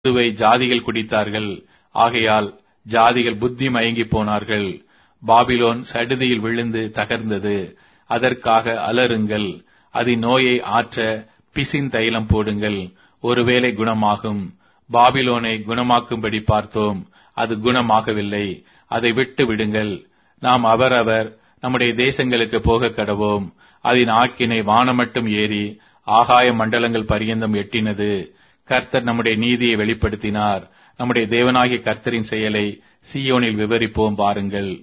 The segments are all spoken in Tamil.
மதுவை ஜாதிகள் குடித்தார்கள். ஆகையால் ஜாதிகள் புத்தி மயங்கி போனார்கள். பாபிலோன் சடுதியில் விழுந்து தகர்ந்தது. அதற்காக அலறுங்கள். அதன் நோயை ஆற்ற பிசின் தைலம் போடுங்கள். ஒருவேளை குணமாகும். பாபிலோனை குணமாக்கும்படி பார்த்தோம், அது குணமாகவில்லை. அதை விட்டு விடுங்கள். நாம் அவரவர் நம்முடைய தேசங்களுக்கு போக கடவோம். அதன் ஆக்கினை வானமட்டும் ஏறி ஆகாய மண்டலங்கள் பரியந்தம் எட்டினது. கர்த்தர் நம்முடைய நீதியை வெளிப்படுத்தினார். நம்முடைய தேவனாகிய கர்த்தரின் செயலை சீயோனில் விவரிப்போம் பாருங்கள்.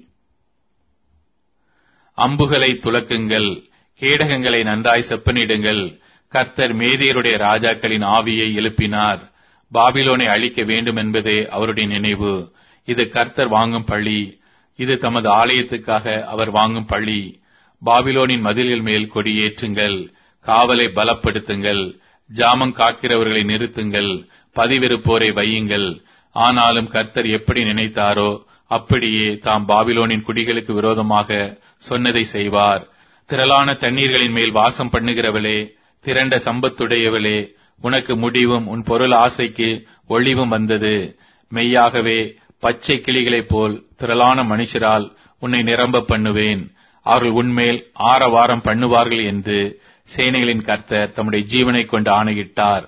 அம்புகளை துலக்குங்கள், கேடகங்களை நன்றாய் செப்பனிடுங்கள். கர்த்தர் மேதியருடைய ராஜாக்களின் ஆவியை எழுப்பினார். பாபிலோனை அழிக்க வேண்டும் என்பதே அவருடைய நினைவு. இது கர்த்தர் வாங்கும் பழி. இது தமது ஆலயத்துக்காக அவர் வாங்கும் பழி. பாபிலோனின் மதில்கள் மேல் கொடியேற்றுங்கள். காவலை பலப்படுத்துங்கள். ஜாமம் காக்கிறவர்களை நிறுத்துங்கள். பதிவிருப்போரை வையுங்கள். ஆனாலும் கர்த்தர் எப்படி நினைத்தாரோ அப்படியே தாம் பாபிலோனின் குடிகளுக்கு விரோதமாக சொன்னதை செய்வார். திரளான தண்ணீர்களின் மேல் வாசம் பண்ணுகிறவளே, திரண்ட சம்பத்துடையவளே, உனக்கு முடிவும் உன் பொருள் ஆசைக்கு ஒளிவும் வந்தது. மெய்யாகவே பச்சை கிளிகளைப் போல் திரளான மனுஷரால் உன்னை நிரம்ப பண்ணுவேன். அவர்கள் உன்மேல் ஆரவாரம் பண்ணுவார்கள் என்று சேனைகளின் கர்த்தர் தம்முடைய ஜீவனை கொண்டு ஆணையிட்டார்.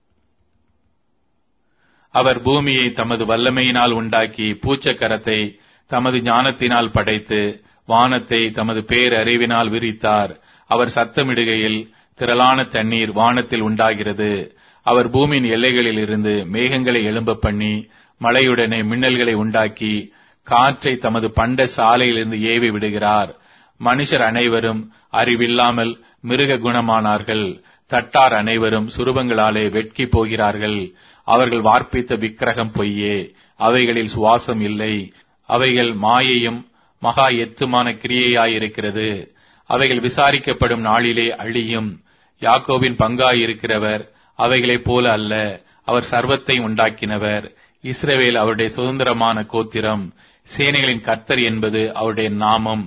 அவர் பூமியை தமது வல்லமையினால் உண்டாக்கி, பூச்சக்கரத்தை தமது ஞானத்தினால் படைத்து, வானத்தை தமது பேரறிவினால் விரித்தார். அவர் சத்தமிடுகையில் திரளான தண்ணீர் வானத்தில் உண்டாகிறது. அவர் பூமியின் எல்லைகளில் இருந்து மேகங்களை எழும்ப பண்ணி, மழையுடனே மின்னல்களை உண்டாக்கி, காற்றை தமது பண்ட சாலையிலிருந்து ஏவி விடுகிறார். மனுஷர் அனைவரும் அறிவில்லாமல் மிருக குணமானார்கள். தட்டார் அனைவரும் சுரூபங்களாலே வெட்கி போகிறார்கள். அவர்கள் வார்ப்பித்த விக்கிரகம் பொய்யே, அவைகளில் சுவாசம் இல்லை. அவைகள் மாயையும் மகா எத்துமான கிரியையாயிருக்கிறது. அவைகள் விசாரிக்கப்படும் நாளிலே அழியும். யாக்கோபின் பங்காயிருக்கிறவர் அவைகளைப் போல அல்ல. அவர் சர்வத்தை உண்டாக்கினவர். இஸ்ரவேல் அவருடைய சுதந்திரமான கோத்திரம். சேனைகளின் கர்த்தர் என்பது அவருடைய நாமம்.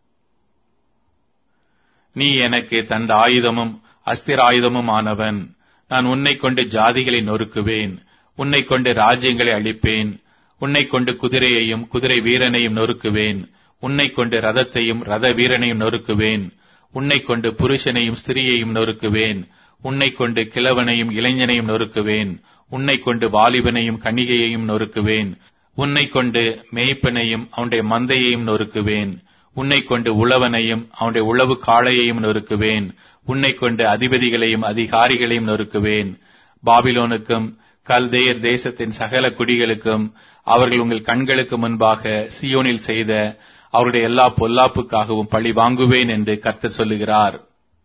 நீ எனக்கு தந்த ஆயுதமும் அஸ்திராயுதமும் ஆனவன். நான் உன்னை கொண்டு ஜாதிகளை நொறுக்குவேன். உன்னை கொண்டு ராஜ்யங்களை அழிப்பேன். உன்னை கொண்டு குதிரையையும் குதிரை வீரனையும் நொறுக்குவேன். உன்னை கொண்டு ரதத்தையும் ரத வீரனையும் நொறுக்குவேன். உன்னை கொண்டு புருஷனையும் ஸ்திரியையும் நொறுக்குவேன். உன்னை கொண்டு கிழவனையும் இளைஞனையும் நொறுக்குவேன். உன்னை கொண்டு வாலிபனையும் கன்னிகையையும் நொறுக்குவேன். உன்னை கொண்டு மேய்ப்பனையும் அவனுடைய மந்தையையும் நொறுக்குவேன். உன்னை கொண்டு உழவனையும் அவனுடைய உழவு காளையையும் நொறுக்குவேன். உன்னை கொண்டு அதிபதிகளையும் அதிகாரிகளையும் நொறுக்குவேன். பாபிலோனுக்கும் கல்தேயர் தேசத்தின் சகல குடிகளுக்கும் அவர்கள் உங்கள் கண்களுக்கு முன்பாக சீயோனில் செய்த அவருடைய எல்லா பொல்லாப்புக்காகவும் பழி வாங்குவேன் என்று கர்த்தர் சொல்லுகிறார்.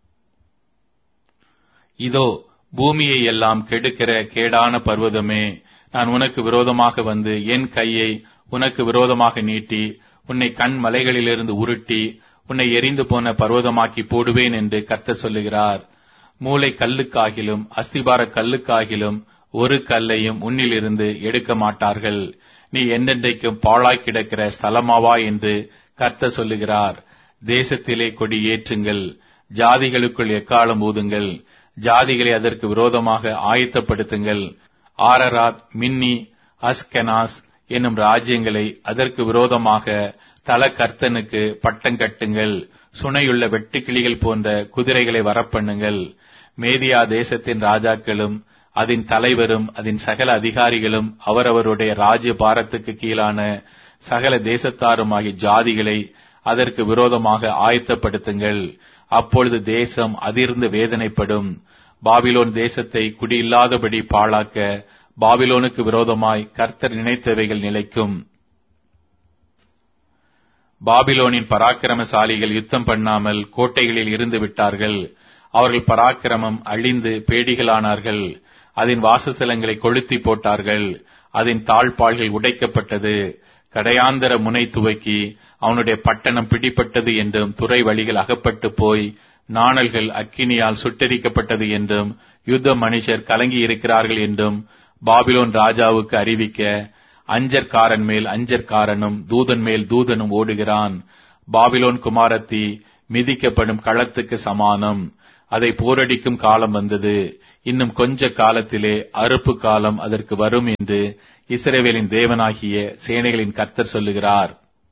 இதோ பூமியை எல்லாம் கெடுக்கிற கேடான பர்வதமே, நான் உனக்கு விரோதமாக வந்து என் கையை உனக்கு விரோதமாக நீட்டி உன்னை கண் மலைகளிலிருந்து உருட்டி உன்னை எரிந்து போன பர்வதமாக்கி போடுவேன் என்று கர்த்தர் சொல்லுகிறார். மூளை கல்லுக்காகிலும் அஸ்திபார கல்லுக்காகிலும் ஒரு கல்லையும் உன்னிலிருந்து எடுக்க மாட்டார்கள். நீ என்றென்றைக்கும் பாழாய் கிடக்கிற ஸ்தலமாவா என்று கர்த்தர் சொல்லுகிறார். தேசத்திலே கொடி ஏற்றுங்கள். ஜாதிகளுக்குள் எக்காலம் ஊதுங்கள். ஜாதிகளை அதற்கு விரோதமாக ஆயத்தப்படுத்துங்கள். ஆரராத், மின்னி, அஸ்கெனாஸ் என்னும் ராஜ்யங்களை அதற்கு விரோதமாக தல கர்த்தனுக்கு பட்டம் கட்டுங்கள். சுனையுள்ள வெட்டுக்கிளிகள் போன்ற குதிரைகளை வரப்பண்ணுங்கள். மேதியா தேசத்தின் ராஜாக்களும் அதன் தலைவரும் அதன் சகல அதிகாரிகளும் அவரவருடைய ராஜ்ய பாரத்துக்கு கீழான சகல தேசத்தாருமாகிய ஜாதிகளை அதற்கு விரோதமாக ஆயத்தப்படுத்துங்கள். அப்பொழுது தேசம் அதிர்ந்து வேதனைப்படும். பாபிலோன் தேசத்தை குடியில்லாதபடி பாழாக்க பாபிலோனுக்கு விரோதமாய் கர்த்தர் நினைத்தவைகள் நிலைக்கும். பாபிலோனின் பராக்கிரமசாலிகள் யுத்தம் பண்ணாமல் கோட்டைகளில் இருந்து விட்டார்கள். அவர்கள் பராக்கிரமம் அழிந்து பேடிகளானார்கள். அதன் வாசஸ்தலங்களை கொளுத்தி போட்டார்கள். அதன் தாழ்பாள்கள் உடைக்கப்பட்டது. கடையாந்தர முனை துவக்கி அவனுடைய பட்டணம் பிடிப்பட்டது என்றும், துறை வழிகள் அகப்பட்டு போய் நாணல்கள் அக்கினியால் சுட்டெரிக்கப்பட்டது என்றும், யுத்த மனுஷர் கலங்கி இருக்கிறார்கள் என்றும் பாபிலோன் ராஜாவுக்கு அறிவிக்க, அஞ்சற்காரன் மேல் அஞ்சற்காரனும் தூதன் மேல் தூதனும் ஓடுகிறான். பாபிலோன் குமாரத்தி மிதிக்கப்படும் களத்துக்கு சமானம். அதை போரடிக்கும் காலம் வந்தது. இன்னும் கொஞ்ச காலத்திலே அறுப்பு காலம் அதற்கு வரும் என்று இஸ்ரவேலின் தேவனாகிய சேனைகளின் கர்த்தர் சொல்லுகிறார்.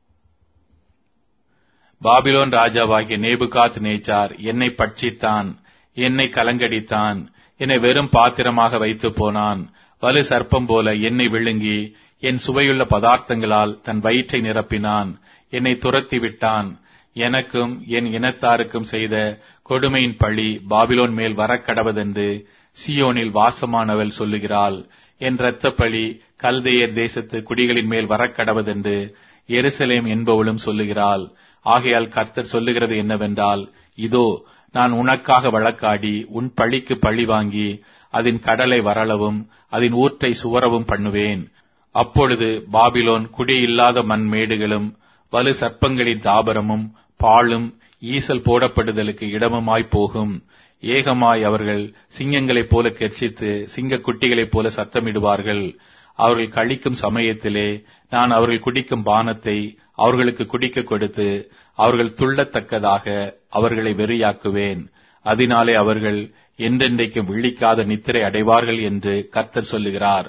பாபிலோன் ராஜாவாகிய நேபுகாத் நேச்சார் என்னை பட்சித்தான், என்னை கலங்கடித்தான், என்னை வெறும் பாத்திரமாக வைத்து போனான். வலு சர்ப்பம் போல என்னை விழுங்கி என் சுவையுள்ள பதார்த்தங்களால் தன் வயிற்றை நிரப்பினான். என்னை துரத்தி விட்டான். எனக்கும் என் இனத்தாருக்கும் செய்த கொடுமையின் பழி பாபிலோன் மேல் வரக்கடவதென்று சீயோனில் வாசமானவள் சொல்லுகிறாள். என் இரத்த பழி கல்தேயர் தேசத்து குடிகளின் மேல் வரக்கடவதென்று எருசலேம் என்பவளும் சொல்லுகிறாள். ஆகையால் கர்த்தர் சொல்லுகிறது என்னவென்றால், இதோ நான் உனக்காக வழக்காடி உன் பழிக்கு பழி வாங்கி அதன் கடலை வரளவும் அதன் ஊற்றை சுவரவும் பண்ணுவேன். அப்பொழுது பாபிலோன் குடியில்லாத மண்மேடுகளும் வலு சர்ப்பங்களின் தாபரமும் பாழும் ஈசல் போடப்படுதலுக்கு இடமுமாய் போகும். ஏகமாய் அவர்கள் சிங்கங்களைப் போல கெர்ச்சித்து சிங்க குட்டிகளைப் போல சத்தமிடுவார்கள். அவர்கள் கழிக்கும் சமயத்திலே நான் அவர்கள் குடிக்கும் பானத்தை அவர்களுக்கு குடிக்க கொடுத்து அவர்கள் துள்ளத்தக்கதாக அவர்களை வெறியாக்குவேன். அதனாலே அவர்கள் என்றென்றைக்கும் விழிக்காத நித்திரை அடைவார்கள் என்று கர்த்தர் சொல்லுகிறார்.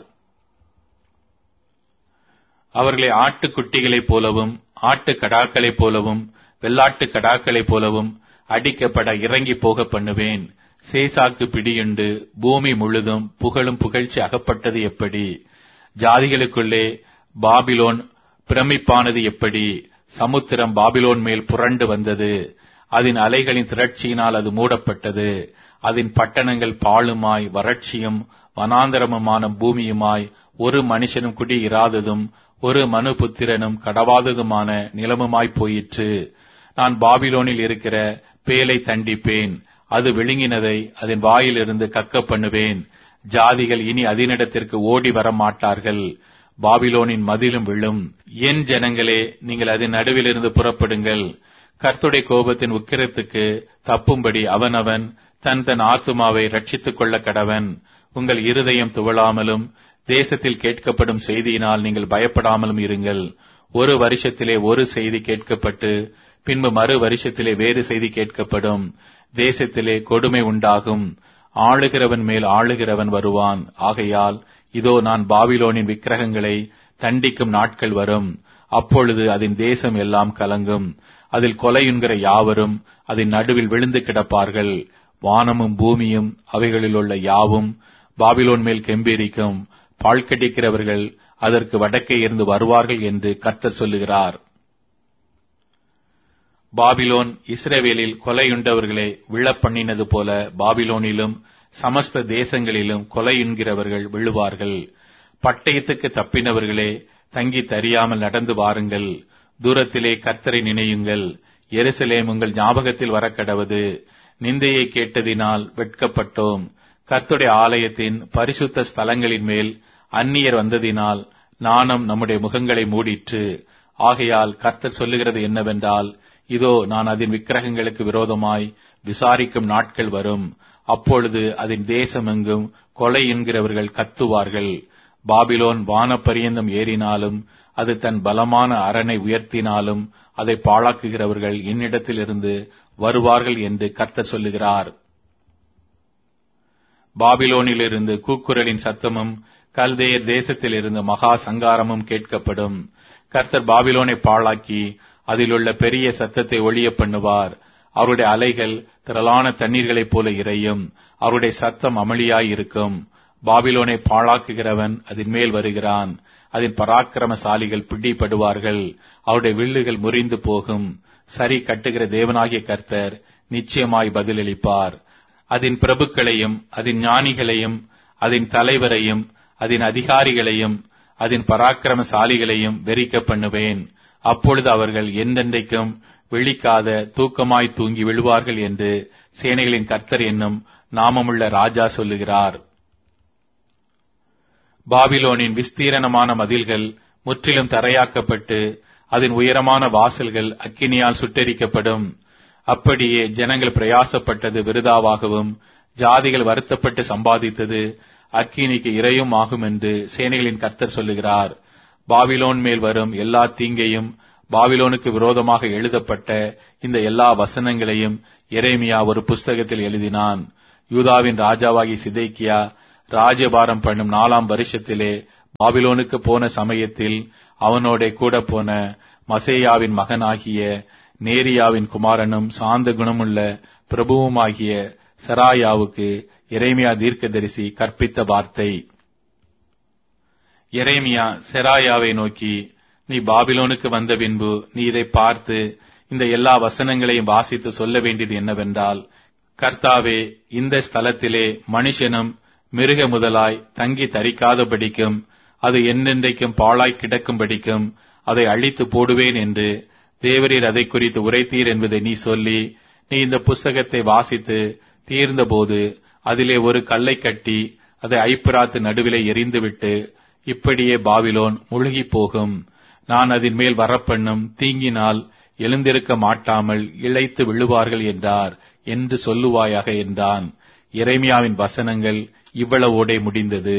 அவர்களை ஆட்டுக்குட்டிகளைப் போலவும் ஆட்டு கடாக்களைப் போலவும் வெள்ளாட்டு கடாக்களைப் போலவும் அடிக்கப்பட இறங்கி போக பண்ணுவேன். சேசாக்கு பிடியுண்டு பூமி முழுதும் புகழும் புகழ்ச்சி அகப்பட்டது எப்படி? ஜாதிகளுக்குள்ளே பாபிலோன் பிரமிப்பானது எப்படி? சமுத்திரம் பாபிலோன் மேல் புரண்டு வந்தது. அதன் அலைகளின் திரட்சியினால் அது மூடப்பட்டது. அதன் பட்டணங்கள் பாழுமாய் வறட்சியும் வனாந்தரமுமான பூமியுமாய் ஒரு மனுஷனும் குடி இராததும் ஒரு மனுபுத்திரனும் கடவாததுமான நிலமுமாய் போயிற்று. நான் பாபிலோனில் இருக்கிற பேலை தண்டிப்பேன். அது விழுங்கினதை அதன் வாயிலிருந்து கக்க பண்ணுவேன். ஜாதிகள் இனி அதனிடத்திற்கு ஓடி வர மாட்டார்கள். பாபிலோனின் மதிலும் விழும். என் ஜனங்களே, நீங்கள் அதன் நடுவிலிருந்து புறப்படுங்கள். கர்த்தருடைய கோபத்தின் உக்கிரத்துக்கு தப்பும்படி அவனவன் தன் தன் ஆத்துமாவை ரட்சித்துக் கொள்ள கடவன். உங்கள் இருதயம் துவளாமலும் தேசத்தில் கேட்கப்படும் செய்தியினால் நீங்கள் பயப்படாமலும் இருங்கள். ஒரு வருஷத்திலே ஒரு செய்தி கேட்கப்பட்டு பின்பு மறு வருஷத்திலே வேறு செய்தி கேட்கப்படும். தேசத்திலே கொடுமை உண்டாகும். ஆளுகிறவன் மேல் ஆளுகிறவன் வருவான். ஆகையால் இதோ நான் பாபிலோனின் விக்கிரகங்களை தண்டிக்கும் நாட்கள் வரும். அப்பொழுது அதன் தேசம் எல்லாம் கலங்கும். அதில் கொலையுண்கிற யாவரும் அதன் நடுவில் விழுந்து கிடப்பார்கள். வானமும் பூமியும் அவைகளில் உள்ள யாவும் பாபிலோன் மேல் கெம்பீரிக்கும். பாழ்கடிக்கிறவர்கள் அதற்கு வடக்கே இருந்து வருவார்கள் என்று கர்த்தர் சொல்லுகிறார். பாபிலோன் இஸ்ரவேலில் கொலையுண்டவர்களை விழப்பண்ணினது போல பாபிலோனிலும் சமஸ்த தேசங்களிலும் கொலையுண்கிறவர்கள் விழுவார்கள். பட்டயத்துக்கு தப்பினவர்களே, தங்கி தறியாமல் நடந்து வாருங்கள். தூரத்திலே கர்த்தரை நினையுங்கள். எருசலேம் உங்கள் ஞாபகத்தில் வரக்கடவது. நிந்தையை கேட்டதினால் வெட்கப்பட்டோம். கர்த்தருடைய ஆலயத்தின் பரிசுத்த ஸ்தலங்களின் மேல் அந்நியர் வந்ததினால் நாணம் நம்முடைய முகங்களை மூடிற்று. ஆகையால் கர்த்தர் சொல்லுகிறது என்னவென்றால், இதோ நான் அதன் விக்கிரகங்களுக்கு விரோதமாய் விசாரிக்கும் நாட்கள் வரும். அப்பொழுது அதன் தேசமெங்கும் கொலை என்கிறவர்கள் கத்துவார்கள். பாபிலோன் வானப்பரியந்தம் ஏறினாலும் அது தன் பலமான அரணை உயர்த்தினாலும் அதை பாழாக்குகிறவர்கள் என்னிடத்திலிருந்து வருவார்கள் என்று கர்த்தர் சொல்லுகிறார். பாபிலோனிலிருந்து கூக்குரலின் சத்தமும் கல்தேயர் தேசத்திலிருந்து மகா சங்காரமும் கேட்கப்படும். கர்த்தர் பாபிலோனை பாழாக்கி அதிலுள்ள பெரிய சத்தத்தை ஒழிய பண்ணுவார். அவருடைய அலைகள் திரளான தண்ணீர்களைப் போல இறையும். அவருடைய சத்தம் அமளியாயிருக்கும். பாபிலோனை பாழாக்குகிறவன் அதன் மேல் வருகிறான். அதன் பராக்கிரமசாலிகள் பிடிபடுவார்கள். அவருடைய வில்லுகள் முறிந்து போகும். சரி கட்டுகிற தேவனாகிய கர்த்தர் நிச்சயமாய் பதிலளிப்பார். அதன் பிரபுக்களையும் அதன் ஞானிகளையும் அதன் தலைவரையும் அதன் அதிகாரிகளையும் அதன் பராக்கிரமசாலிகளையும் வெறிக்க பண்ணுவேன். அப்பொழுது அவர்கள் எந்தெந்தைக்கும் விழிக்காத தூக்கமாய் தூங்கி விழுவார்கள் என்று சேனைகளின் கர்த்தர் என்னும் நாமமுள்ள ராஜா சொல்லுகிறார். பாபிலோனின் விஸ்தீரணமான மதில்கள் முற்றிலும் தரையாக்கப்பட்டு அதன் உயரமான வாசல்கள் அக்கினியால் சுட்டெரிக்கப்படும். அப்படியே ஜனங்கள் பிரயாசப்பட்டது விருதாவாகவும் ஜாதிகள் வருத்தப்பட்டு சம்பாதித்தது அக்கினிக்கு இரையும் ஆகும் என்று சேனைகளின் கர்த்தர் சொல்லுகிறார். பாபிலோன் மேல் வரும் எல்லா தீங்கையும் பாபிலோனுக்கு விரோதமாக எழுதப்பட்ட இந்த எல்லா வசனங்களையும் எரேமியா ஒரு புஸ்தகத்தில் எழுதினான். யூதாவின் ராஜாவாகி சிதேக்கியா ராஜ்யபாரம் பண்ணும் 4ஆம் வருஷத்திலே பாபிலோனுக்கு போன சமயத்தில் அவனோட கூட போன மசேயாவின் மகனாகிய நேரியாவின் குமாரனும் சாந்த குணமுள்ள பிரபுவுமாகிய செராயாவுக்கு எரேமியா தீர்க்கதரிசி கற்பித்த வார்த்தை. எரேமியா செராயாவை நோக்கி, நீ பாபிலோனுக்கு வந்த பின்பு நீ இதை பார்த்து இந்த எல்லா வசனங்களையும் வாசித்து சொல்ல வேண்டியது என்னவென்றால், கர்த்தாவே, இந்த ஸ்தலத்திலே மனுஷனும் மிருக முதலாய் தங்கி தரிக்காதபடிக்கும் அது என்னென்றைக்கும் பாழாய் கிடக்கும்படிக்கும் அதை அழித்து போடுவேன் என்று தேவரீர் அதை குறித்து உரைத்தீர் என்பதை நீ சொல்லி, நீ இந்த புஸ்தகத்தை வாசித்து தீர்ந்தபோது அதிலே ஒரு கல்லை கட்டி அதை ஐப்பிராத்து நடுவிலே எறிந்துவிட்டு, இப்படியே பாபிலோன் முழுகி போகும், நான் அதன் மேல் வரப்பண்ணும் தீங்கினால் எழுந்திருக்க மாட்டாமல் இளைத்து விழுவார்கள் என்றார் என்று சொல்லுவாயாக என்றான். எரேமியாவின் வசனங்கள் இவ்வளவோடே முடிந்தது.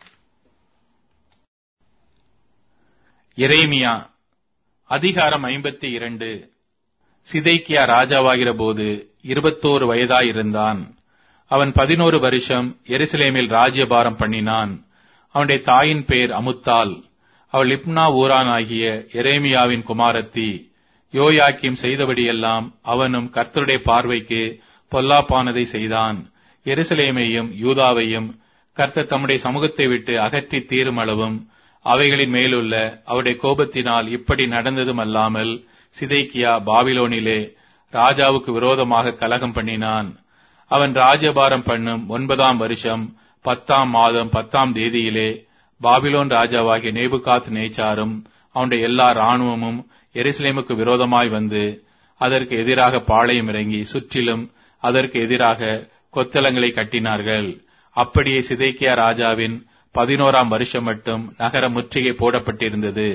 எரேமியா அதிகாரம் 52. சிதேக்கியா ராஜாவாகிற போது 21 வயதாயிருந்தான். அவன் 11 வருஷம் எருசலேமில் ராஜ்யபாரம் பண்ணினான். அவனுடைய தாயின் பேர் அமுத்தாள். அவள் லிப்னா ஊரானாகிய எரேமியாவின் குமாரத்தி. யோயாக்கீம் செய்தபடியெல்லாம் அவனும் கர்த்தருடைய பார்வைக்கு பொல்லாப்பானதை செய்தான். எருசலேமையும் யூதாவையும் கர்த்தர் தம்முடைய சமூகத்தை விட்டு அகற்றி தீருமளவும் அவைகளின் மேலுள்ள அவருடைய கோபத்தினால் இப்படி நடந்ததும் அல்லாமல் சிதேக்கியா பாபிலோனிலே ராஜாவுக்கு விரோதமாக கலகம் பண்ணினான். அவன் ராஜ்யபாரம் பண்ணும் 9ஆம் வருஷம் 10ஆம் மாதம் 10ஆம் தேதியிலே பாபிலோன் ராஜாவாகிய நேபுகாத் நேச்சாரும் அவனுடைய எல்லா இராணுவமும் எருசலேமுக்கு விரோதமாய் வந்து அதற்கு எதிராக பாளையம் இறங்கி சுற்றிலும் அதற்கு எதிராக கொத்தளங்களை கட்டினார்கள். அப்படியே சிதேக்கியா ராஜாவின் 11ஆம் வருஷம் மட்டும் நகர முற்றுகை போடப்பட்டிருந்தது.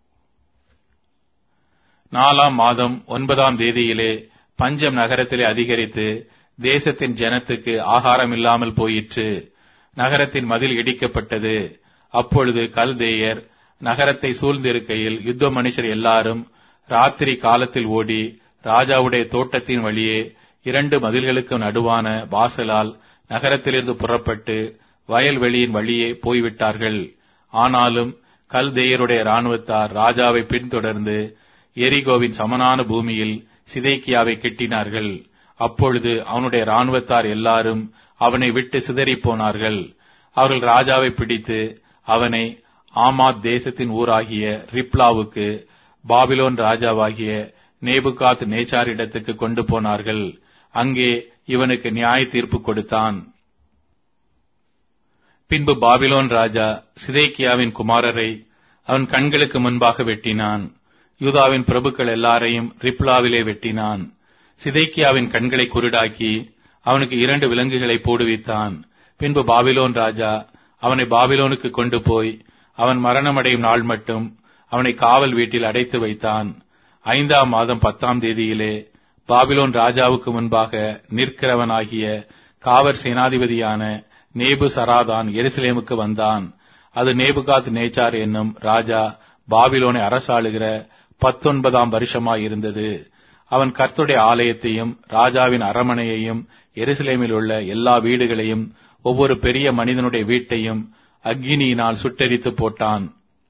4ஆம் மாதம் 9ஆம் தேதியிலே பஞ்சம் நகரத்திலே அதிகரித்து தேசத்தின் ஜனத்துக்கு ஆகாரம் இல்லாமல் போயிற்று. நகரத்தின் மதில் இடிக்கப்பட்டது. அப்பொழுது கல்தேயர் நகரத்தை சூழ்ந்திருக்கையில் யுத்த மனுஷர் எல்லாரும் ராத்திரி காலத்தில் ஓடி ராஜாவுடைய தோட்டத்தின் வழியே 2 மதில்களுக்கு நடுவான வாசலால் நகரத்திலிருந்து புறப்பட்டு வயல்வெளியின் வழியே போய்விட்டார்கள். ஆனாலும் கல்தேயருடைய இராணுவத்தார் ராஜாவை பின்தொடர்ந்து எரிகோவின் சமனான பூமியில் சிதேக்கியாவை கெட்டினார்கள். அப்பொழுது அவனுடைய இராணுவத்தார் எல்லாரும் அவனை விட்டு சிதறிப் போனார்கள். அவர்கள் ராஜாவை பிடித்து அவனை ஆமாத் தேசத்தின் ஊராகிய ரிப்லாவுக்கு பாபிலோன் ராஜாவாகிய நேபுகாத் நேச்சாரிடத்துக்கு கொண்டு போனார்கள். அங்கே இவனுக்கு நியாய தீர்ப்பு கொடுத்தான். பின்பு பாபிலோன் ராஜா சிதேக்கியாவின் குமாரரை அவன் கண்களுக்கு முன்பாக வெட்டினான். யூதாவின் பிரபுக்கள் எல்லாரையும் ரிப்லாவிலே வெட்டினான். சிதேக்கியாவின் கண்களை குருடாக்கி அவனுக்கு 2 விலங்குகளை போடுவித்தான். பின்பு பாபிலோன் ராஜா அவனை பாபிலோனுக்கு கொண்டு போய் அவன் மரணமடையும் நாள் மட்டும் அவனை காவல் வீட்டில் அடைத்து வைத்தான். 5ஆம் மாதம் 10ஆம் தேதியிலே பாபிலோன் ராஜாவுக்கு முன்பாக நிற்கிறவனாகிய காவற் சேனாதிபதியான நேபுசராதான் எருசலேமுக்கு வந்தான். அது நேபுகாத் நேச்சார் என்னும் ராஜா பாபிலோனை அரசாளுகிற 19ஆம் வருஷமாயிருந்தது. அவன் கர்த்தருடைய ஆலயத்தையும் ராஜாவின் அரமனையையும் எருசலேமில் உள்ள எல்லா வீடுகளையும் ஒவ்வொரு பெரிய மனிதனுடைய வீட்டையும் அக்கினியினால் சுட்டெரித்து போட்டான்.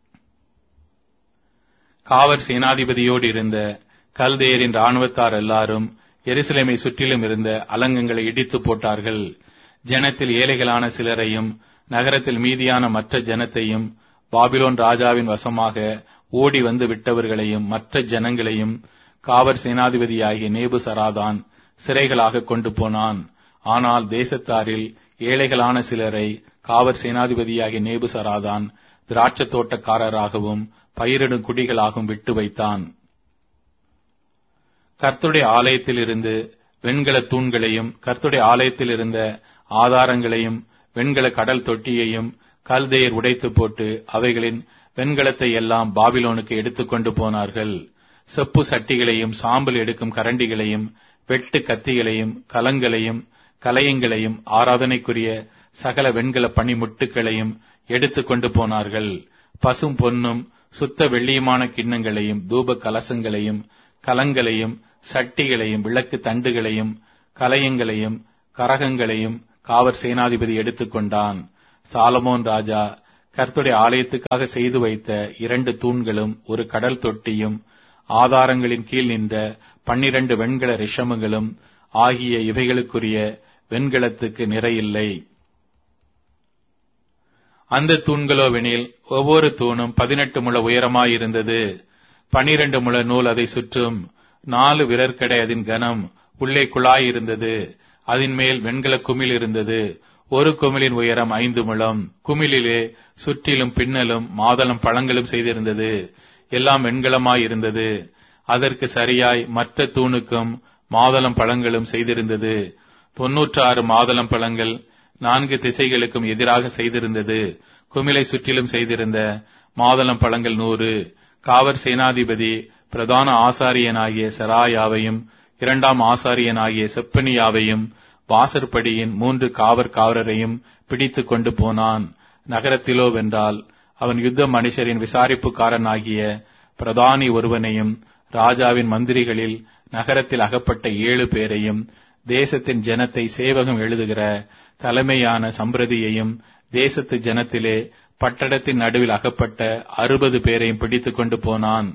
காவற் சேனாதிபதியோடு இருந்த கல்தேயரின் இராணுவத்தார் எல்லாரும் எருசலேமை சுற்றிலும் இருந்த அலங்கங்களை இடித்து போட்டார்கள். ஜனத்தில் ஏழைகளான சிலரையும் நகரத்தில் மீதியான மற்ற ஜனத்தையும் பாபிலோன் ராஜாவின் வசமாக ஓடி வந்து விட்டவர்களையும் மற்ற ஜனங்களையும் காவற் சேனாதிபதியாகிய நேபுசராதான் சிறைகளாக கொண்டு போனான். ஆனால் தேசத்தாரில் ஏழைகளான சிலரை காவற் சேனாதிபதியாகிய நேபுசராதான் திராட்சத் தோட்டக்காரராகவும் பயிரிடும் குடிகளாகவும் விட்டு வைத்தான். கர்த்தருடைய ஆலயத்தில் இருந்து வெண்கல தூண்களையும் கர்த்தருடைய ஆலயத்தில் இருந்த ஆதாரங்களையும் வெண்கல கடல் தொட்டியையும் கல்தேயர் உடைத்து போட்டு அவைகளின் வெண்கலத்தை எல்லாம் பாபிலோனுக்கு எடுத்துக்கொண்டு போனார்கள். செப்பு சட்டிகளையும் சாம்பல் எடுக்கும் கரண்டிகளையும் வெட்டு கத்திகளையும் கலங்களையும் கலயங்களையும் ஆராதனைக்குரிய சகல வெண்கல பணிமுட்டுகளையும் எடுத்துக்கொண்டு போனார்கள். பசும் பொன்னும் சுத்த வெள்ளியுமான கிண்ணங்களையும் தூப கலசங்களையும் கலங்களையும் சட்டிகளையும் விளக்கு தண்டுகளையும் கலயங்களையும் கரகங்களையும் காவற் சேனாதிபதி எடுத்துக்கொண்டான். சாலமோன் ராஜா கர்த்தருடைய ஆலயத்துக்காக செய்து வைத்த 2 தூண்களும் ஒரு கடல் தொட்டியும் ஆதாரங்களின் கீழ் நின்ற 12 வெண்கல ரிஷமுகளும் ஆகிய இவைகளுக்குரிய வெண்கலத்துக்கு நிறையில்லை. அந்த தூண்களோவெனில் ஒவ்வொரு தூணும் 18 முழ உயரமாயிருந்தது. 12 முழ நூல் அதை சுற்றும். 4 விரற்கடை அதன் கனம். உள்ளே குழாய் இருந்தது. அதன் மேல் வெண்கல குமிழ் இருந்தது. ஒரு குமிழின் உயரம் 5 முழம். குமிழிலே சுற்றிலும் பின்னலும் மாதளம் பழங்களும் செய்திருந்தது. எல்லாம் வெண்கலமாயிருந்தது. அதற்கு சரியாய் மற்ற தூணுக்கும் மாதளம் பழங்களும் செய்திருந்தது. 96 மாதளம் பழங்கள் 4 திசைகளுக்கும் எதிராக செய்திருந்தது. குமிழை சுற்றிலும் செய்திருந்த மாதளம் பழங்கள் 100. காவற் சேனாதிபதி பிரதான ஆசாரியனாகிய செராயாவையும் 2ஆம் ஆசாரியனாகிய செப்பனியாவையும் வாசற்படியின் 3 காவற்காரரையும் பிடித்துக் கொண்டு போனான். நகரத்திலோ வென்றால் அவன் யுத்த மனுஷரின் விசாரிப்புக்காரனாகிய பிரதானி ஒருவனையும் ராஜாவின் மந்திரிகளில் நகரத்தில் அகப்பட்ட 7 பேரையும் தேசத்தின் ஜனத்தை சேவகம் எழுதுகிற தலைமையான சம்பிரதியையும் தேசத்து ஜனத்திலே பட்டணத்தின் நடுவில் அகப்பட்ட 60 பேரையும் பிடித்துக் கொண்டு போனான்.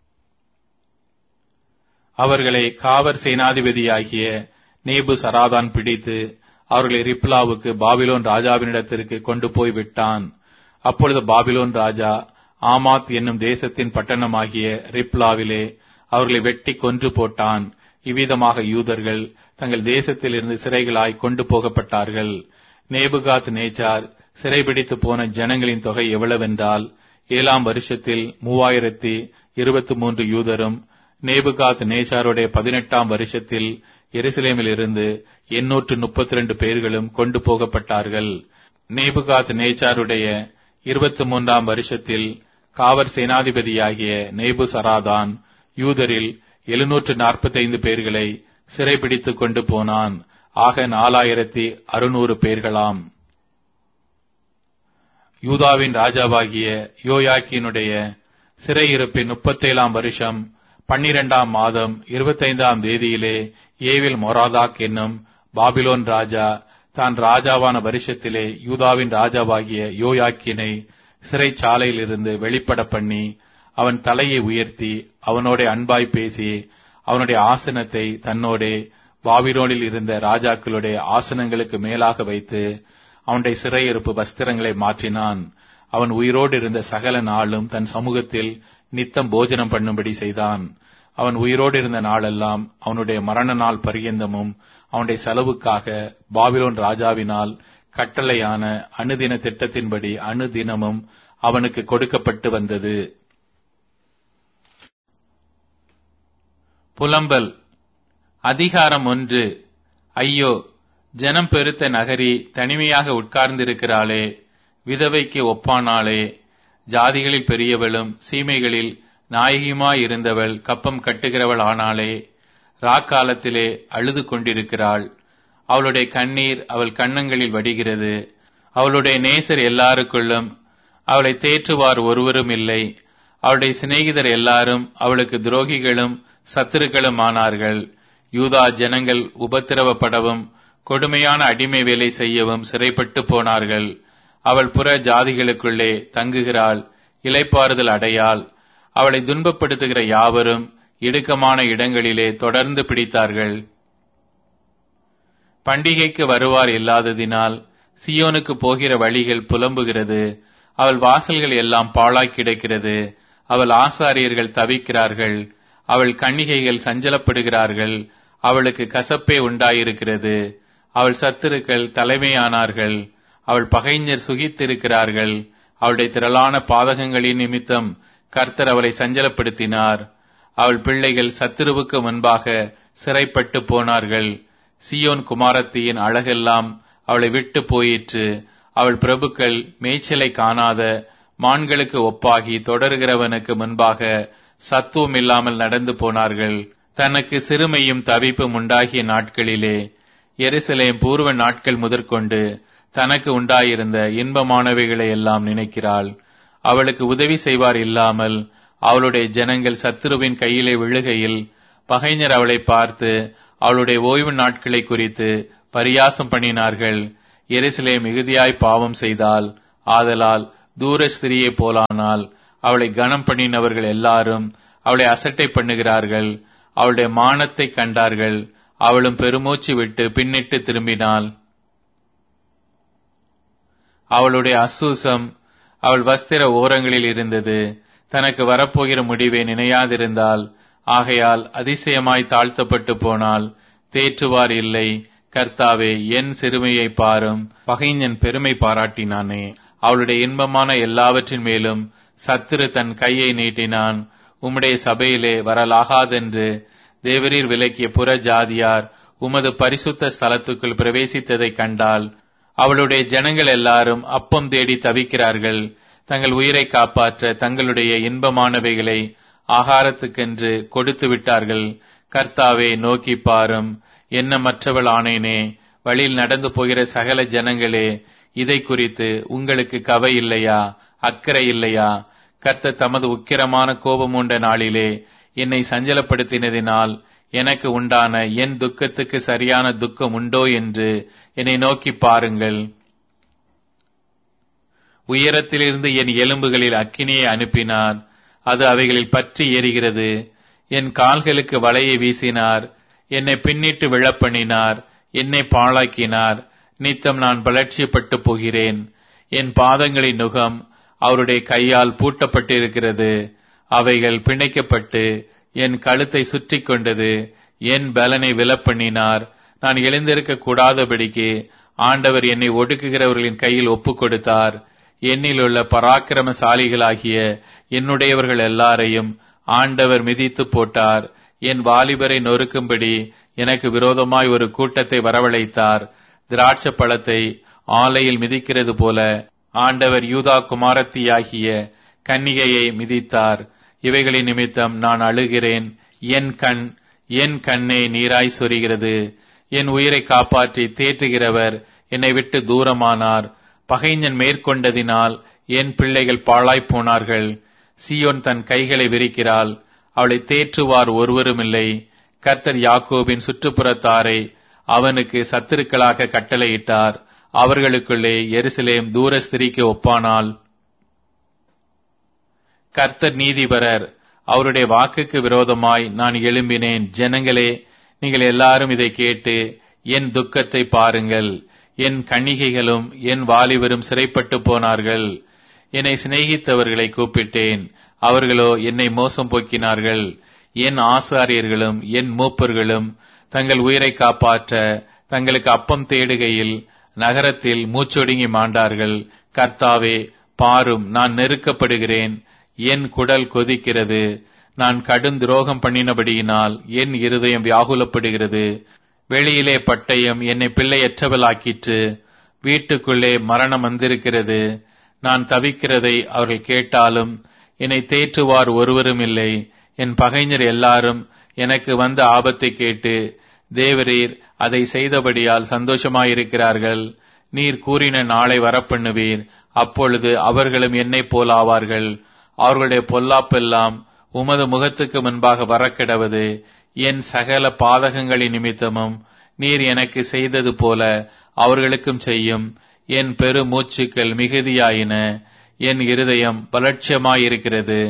அவர்களை காவற் சேனாதிபதியாகிய நேபுசராதான் பிடித்து அவர்களை ரிப்லாவுக்கு பாபிலோன் ராஜாவினிடத்திற்கு கொண்டு போய் விட்டான். அப்பொழுது பாபிலோன் ராஜா ஆமாத் என்னும் தேசத்தின் பட்டணமாகிய ரிப்லாவிலே அவர்களை வெட்டி கொன்று போட்டான். இவ்விதமாக யூதர்கள் தங்கள் தேசத்திலிருந்து சிறைகளாய் கொண்டு போகப்பட்டார்கள். நேபுகாத் நேச்சார் சிறைபிடித்து போன ஜனங்களின் தொகை எவ்வளவென்றால் 7ஆம் வருஷத்தில் 3023 யூதரும், நேபுகாத் நேச்சாருடைய 18ஆம் வருஷத்தில் எருசலேமில் இருந்து 832 பேர்களும் கொண்டு போகப்பட்டார்கள். நேபுகாத் நேச்சாருடைய 23ஆம் வருஷத்தில் காவற் சேனாதிபதியாகிய நேபுசராதான் யூதரில் 745 பேர்களை சிறைபிடித்துக் கொண்டு போனான். ஆக 4600 பேர்களாம். யூதாவின் ராஜாவாகிய யோயாக்கீனுடைய சிறையிருப்பின் 37ஆம் வருஷம் 12ஆம் மாதம் 25ஆம் தேதியிலே ஏவில் மொராதாக் என்னும் பாபிலோன் ராஜா தான் ராஜாவான வருஷத்திலே யூதாவின் ராஜாவாகிய யோயாக்கீனை சிறைச்சாலையிலிருந்து வெளிப்பட பண்ணி அவன் தலையை உயர்த்தி அவனோட அன்பாய் பேசி அவனுடைய ஆசனத்தை தன்னோடே பாபிலோனில் இருந்த ராஜாக்களுடைய ஆசனங்களுக்கு மேலாக வைத்து அவனுடைய சிறையிருப்பு வஸ்திரங்களை மாற்றினான். அவன் உயிரோடு இருந்த சகல நாளும் தன் சமூகத்தில் நித்தம் போஜனம் பண்ணும்படி செய்தான். அவன் உயிரோடு இருந்த நாளெல்லாம் அவனுடைய மரண நாள் பரியந்தமும் அவனுடைய செலவுக்காக பாபிலோன் ராஜாவினால் கட்டளையான அனுதின திட்டத்தின்படி அனுதினமும் அவனுக்கு கொடுக்கப்பட்டு வந்தது. புலம்பல். அதிகாரம் 1. ஐயோ, ஜனம் பெருத்த நகரி தனிமையாக உட்கார்ந்திருக்கிறாளே, விதவைக்கு ஒப்பானாளே. ஜாதிகளில் பெரியவளும் சீமைகளில் நாயகியுமாயிருந்தவள் கப்பம் கட்டுகிறவள் ஆனாளே. ராக்காலத்திலே அழுது கொண்டிருக்கிறாள். அவளுடைய கண்ணீர் அவள் கன்னங்களில் வடிகிறது. அவளுடைய நேசர் எல்லாருக்குள்ளும் அவளை தேற்றுவார் ஒருவரும் இல்லை. அவளுடைய சிநேகிதர் எல்லாரும் அவளுக்கு துரோகிகளும் சத்துருக்களும் ஆனார்கள். யூதா ஜனங்கள் உபத்திரவப்படவும் கொடுமையான அடிமை வேலை செய்யவும் சிறைப்பட்டு போனார்கள். அவள் புற ஜாதிகளுக்குள்ளே தங்குகிறாள், இளைப்பாறுதல் அடையாள். அவளை துன்பப்படுத்துகிற யாவரும் இடுக்கமான இடங்களிலே தொடர்ந்து பிடித்தார்கள். பண்டிகைக்கு வருவார் இல்லாததினால் சியோனுக்கு போகிற வழிகள் புலம்புகிறது. அவள் வாசல்கள் எல்லாம் பாழாய் கிடக்கிறது. அவள் ஆசாரியர்கள் தவிக்கிறார்கள். அவள் கன்னிகைகள் சஞ்சலப்படுகிறார்கள். அவளுக்கு கசப்பே உண்டாயிருக்கிறது. அவள் சத்துருக்கள் தலைமையானார்கள். அவள் பகைஞர் சுகித்திருக்கிறார்கள். அவளுடைய திரளான பாதகங்களின் நிமித்தம் கர்த்தர் அவளை சஞ்சலப்படுத்தினார். அவள் பிள்ளைகள் சத்துருவுக்கு முன்பாக சிறைப்பட்டு போனார்கள். சியோன் குமாரத்தியின் அழகெல்லாம் அவளை விட்டு போயிற்று. அவள் பிரபுக்கள் மேய்ச்சலை காணாத மான்களுக்கு ஒப்பாகி தொடர்கிறவனுக்கு முன்பாக சத்துவம் இல்லாமல் நடந்து போனார்கள். தனக்கு சிறுமையும் தவிப்பும் உண்டாகிய நாட்களிலே எருசலேம் பூர்வ நாட்கள் முதற்கொண்டு தனக்கு உண்டாயிருந்த இன்பமானவைகளை எல்லாம் நினைக்கிறாள். அவளுக்கு உதவி செய்வார் இல்லாமல் அவளுடைய ஜனங்கள் சத்துருவின் கையிலே விழுகையில் பகைஞர் அவளை பார்த்து அவளுடைய ஓய்வு நாட்களை குறித்து பரியாசம் பண்ணினார்கள். எருசலேம் மிகுதியாய் பாவம் செய்தால், ஆதலால் தூர ஸ்திரியைப் போலானால் அவளை கனம் பண்ணினவர்கள் எல்லாரும் அவளை அசட்டை பண்ணுகிறார்கள். அவளுடைய மானத்தை கண்டார்கள். அவளும் பெருமூச்சு விட்டு பின்னிட்டு திரும்பினாள். அவளுடைய அசூசம் அவள் வஸ்திர ஓரங்களில் இருந்தது. தனக்கு வரப்போகிற முடிவை நினையாதிருந்தால், ஆகையால் அதிசயமாய் தாழ்த்தப்பட்டு போனால் தேற்றுவார் இல்லை. கர்த்தாவே, என் சிறுமையை பாரும். பகைஞன் பெருமை பாராட்டினானே. அவளுடைய இன்பமான எல்லாவற்றின் மேலும் சத்துரு தன் கையை நீட்டினான். உம்முடைய சபையிலே வரலாகாதென்று தேவரீர் விலக்கிய புற ஜாதியார் உமது பரிசுத்த ஸ்தலத்துக்குள் பிரவேசித்ததைக் கண்டால், அவளுடைய ஜனங்கள் எல்லாரும் அப்பம் தேடி தவிக்கிறார்கள். தங்கள் உயிரை காப்பாற்ற தங்களுடைய இன்பமானவைகளை ஆகாரத்துக்கென்று கொடுத்து விட்டார்கள். கர்த்தாவே, நோக்கி பாரும். எண்ணமற்றவள் ஆனேனே. வழியில் நடந்து போகிற சகல ஜனங்களே, இதை குறித்து உங்களுக்கு கவை இல்லையா? அக்கறை இல்லையா? கர்த்தர் தமது உக்கிரமான கோபம் உண்ட நாளிலே என்னை சஞ்சலப்படுத்தினதினால் எனக்கு உண்டான என் துக்கத்துக்கு சரியான துக்கம் உண்டோ என்று என்னை நோக்கி பாருங்கள். உயரத்திலிருந்து என் எலும்புகளில் அக்கினியை அனுப்பினார். அது அவைகளில் பற்றி எரிகிறது. என் கால்களுக்கு வலையை வீசினார். என்னை பின்னிட்டு விழப்பண்ணினார். என்னை பாழாக்கினார். நித்தம் நான் பலட்சியப்பட்டு போகிறேன். என் பாதங்களின் நுகம் அவருடைய கையால் பூட்டப்பட்டிருக்கிறது. அவைகள் பிணைக்கப்பட்டு என் கழுத்தை சுற்றி கொண்டது. என் பலனை விலப்பண்ணினார். நான் எழுந்திருக்க கூடாதபடிக்கு ஆண்டவர் என்னை ஒடுக்குகிறவர்களின் கையில் ஒப்புக் கொடுத்தார். என்னிலுள்ள பராக்கிரமசாலிகளாகிய என்னுடையவர்கள் எல்லாரையும் ஆண்டவர் மிதித்து போட்டார். என் வாலிபரை நொறுக்கும்படி எனக்கு விரோதமாய் ஒரு கூட்டத்தை வரவழைத்தார். திராட்சை பழத்தை ஆலையில் மிதிக்கிறது போல ஆண்டவர் யூதா குமாரத்தியாகிய கன்னிகையை மிதித்தார். இவைகளின் நிமித்தம் நான் அழுகிறேன். என் கண்ணே நீராய் சொரிகிறது. என் உயிரை காப்பாற்றி தேற்றுகிறவர் என்னை விட்டு தூரமானார். பகைஞன் மேற்கொண்டதினால் என் பிள்ளைகள் பாழாய்ப் போனார்கள். சீயோன் தன் கைகளை விரிக்கிறாள். அவளை தேற்றுவார் ஒருவருமில்லை. கர்த்தர் யாக்கோபின் சுற்றுப்புறத்தாரை அவனுக்கு சத்துருக்களாக கட்டளையிட்டார். அவர்களுக்குள்ளே எருசலேம் தூர ஸ்திரீக்கு ஒப்பானாள். கர்த்தர் நீதிபரர். அவருடைய வாக்குக்கு விரோதமாய் நான் எழும்பினேன். ஜனங்களே, நீங்கள் எல்லாரும் இதை கேட்டு என் துக்கத்தை பாருங்கள். என் கன்னிகைகளும் என் வாலிபரும் சிறைப்பட்டு போனார்கள். என்னை சிநேகித்தவர்களை கூப்பிட்டேன். அவர்களோ என்னை மோசம் போக்கினார்கள். என் ஆசாரியர்களும் என் மூப்பர்களும் தங்கள் உயிரை காப்பாற்ற தங்களுக்கு அப்பம் தேடுகையில் நகரத்தில் மூச்சொடுங்கி மாண்டார்கள். கர்த்தாவே, பாரும். நான் நெருக்கப்படுகிறேன். என் குடல் கொதிக்கிறது. நான் கடும் துரோகம் பண்ணினபடியினால் என் இருதயம் வியாகுலப்படுகிறது. வெளியிலே பட்டயம் என்னை பிள்ளையற்றவளாக்கிற்று. வீட்டுக்குள்ளே மரணம் வந்திருக்கிறது. நான் தவிக்கிறதை அவர்கள் கேட்டாலும் என்னை தேற்றுவார் ஒருவரும் இல்லை. என் பகைஞர் எல்லாரும் எனக்கு வந்த ஆபத்தை கேட்டு தேவரீர் அதை செய்தபடியால் சந்தோஷமாயிருக்கிறார்கள். நீர் கூறின நாளை வரப்பண்ணுவீர். அப்பொழுது அவர்களும் என்னைப் போலாவார்கள். அவர்களுடைய பொல்லாப்பெல்லாம் உமது முகத்துக்கு முன்பாக வரக்கிடவது. என் சகல பாதகங்களின் நிமித்தமும் நீர் எனக்கு செய்தது போல அவர்களுக்கும் செய்யும். என் பெரு மூச்சுக்கள் மிகுதியாயின. என் இருதயம் பலட்சியமாயிருக்கிறது.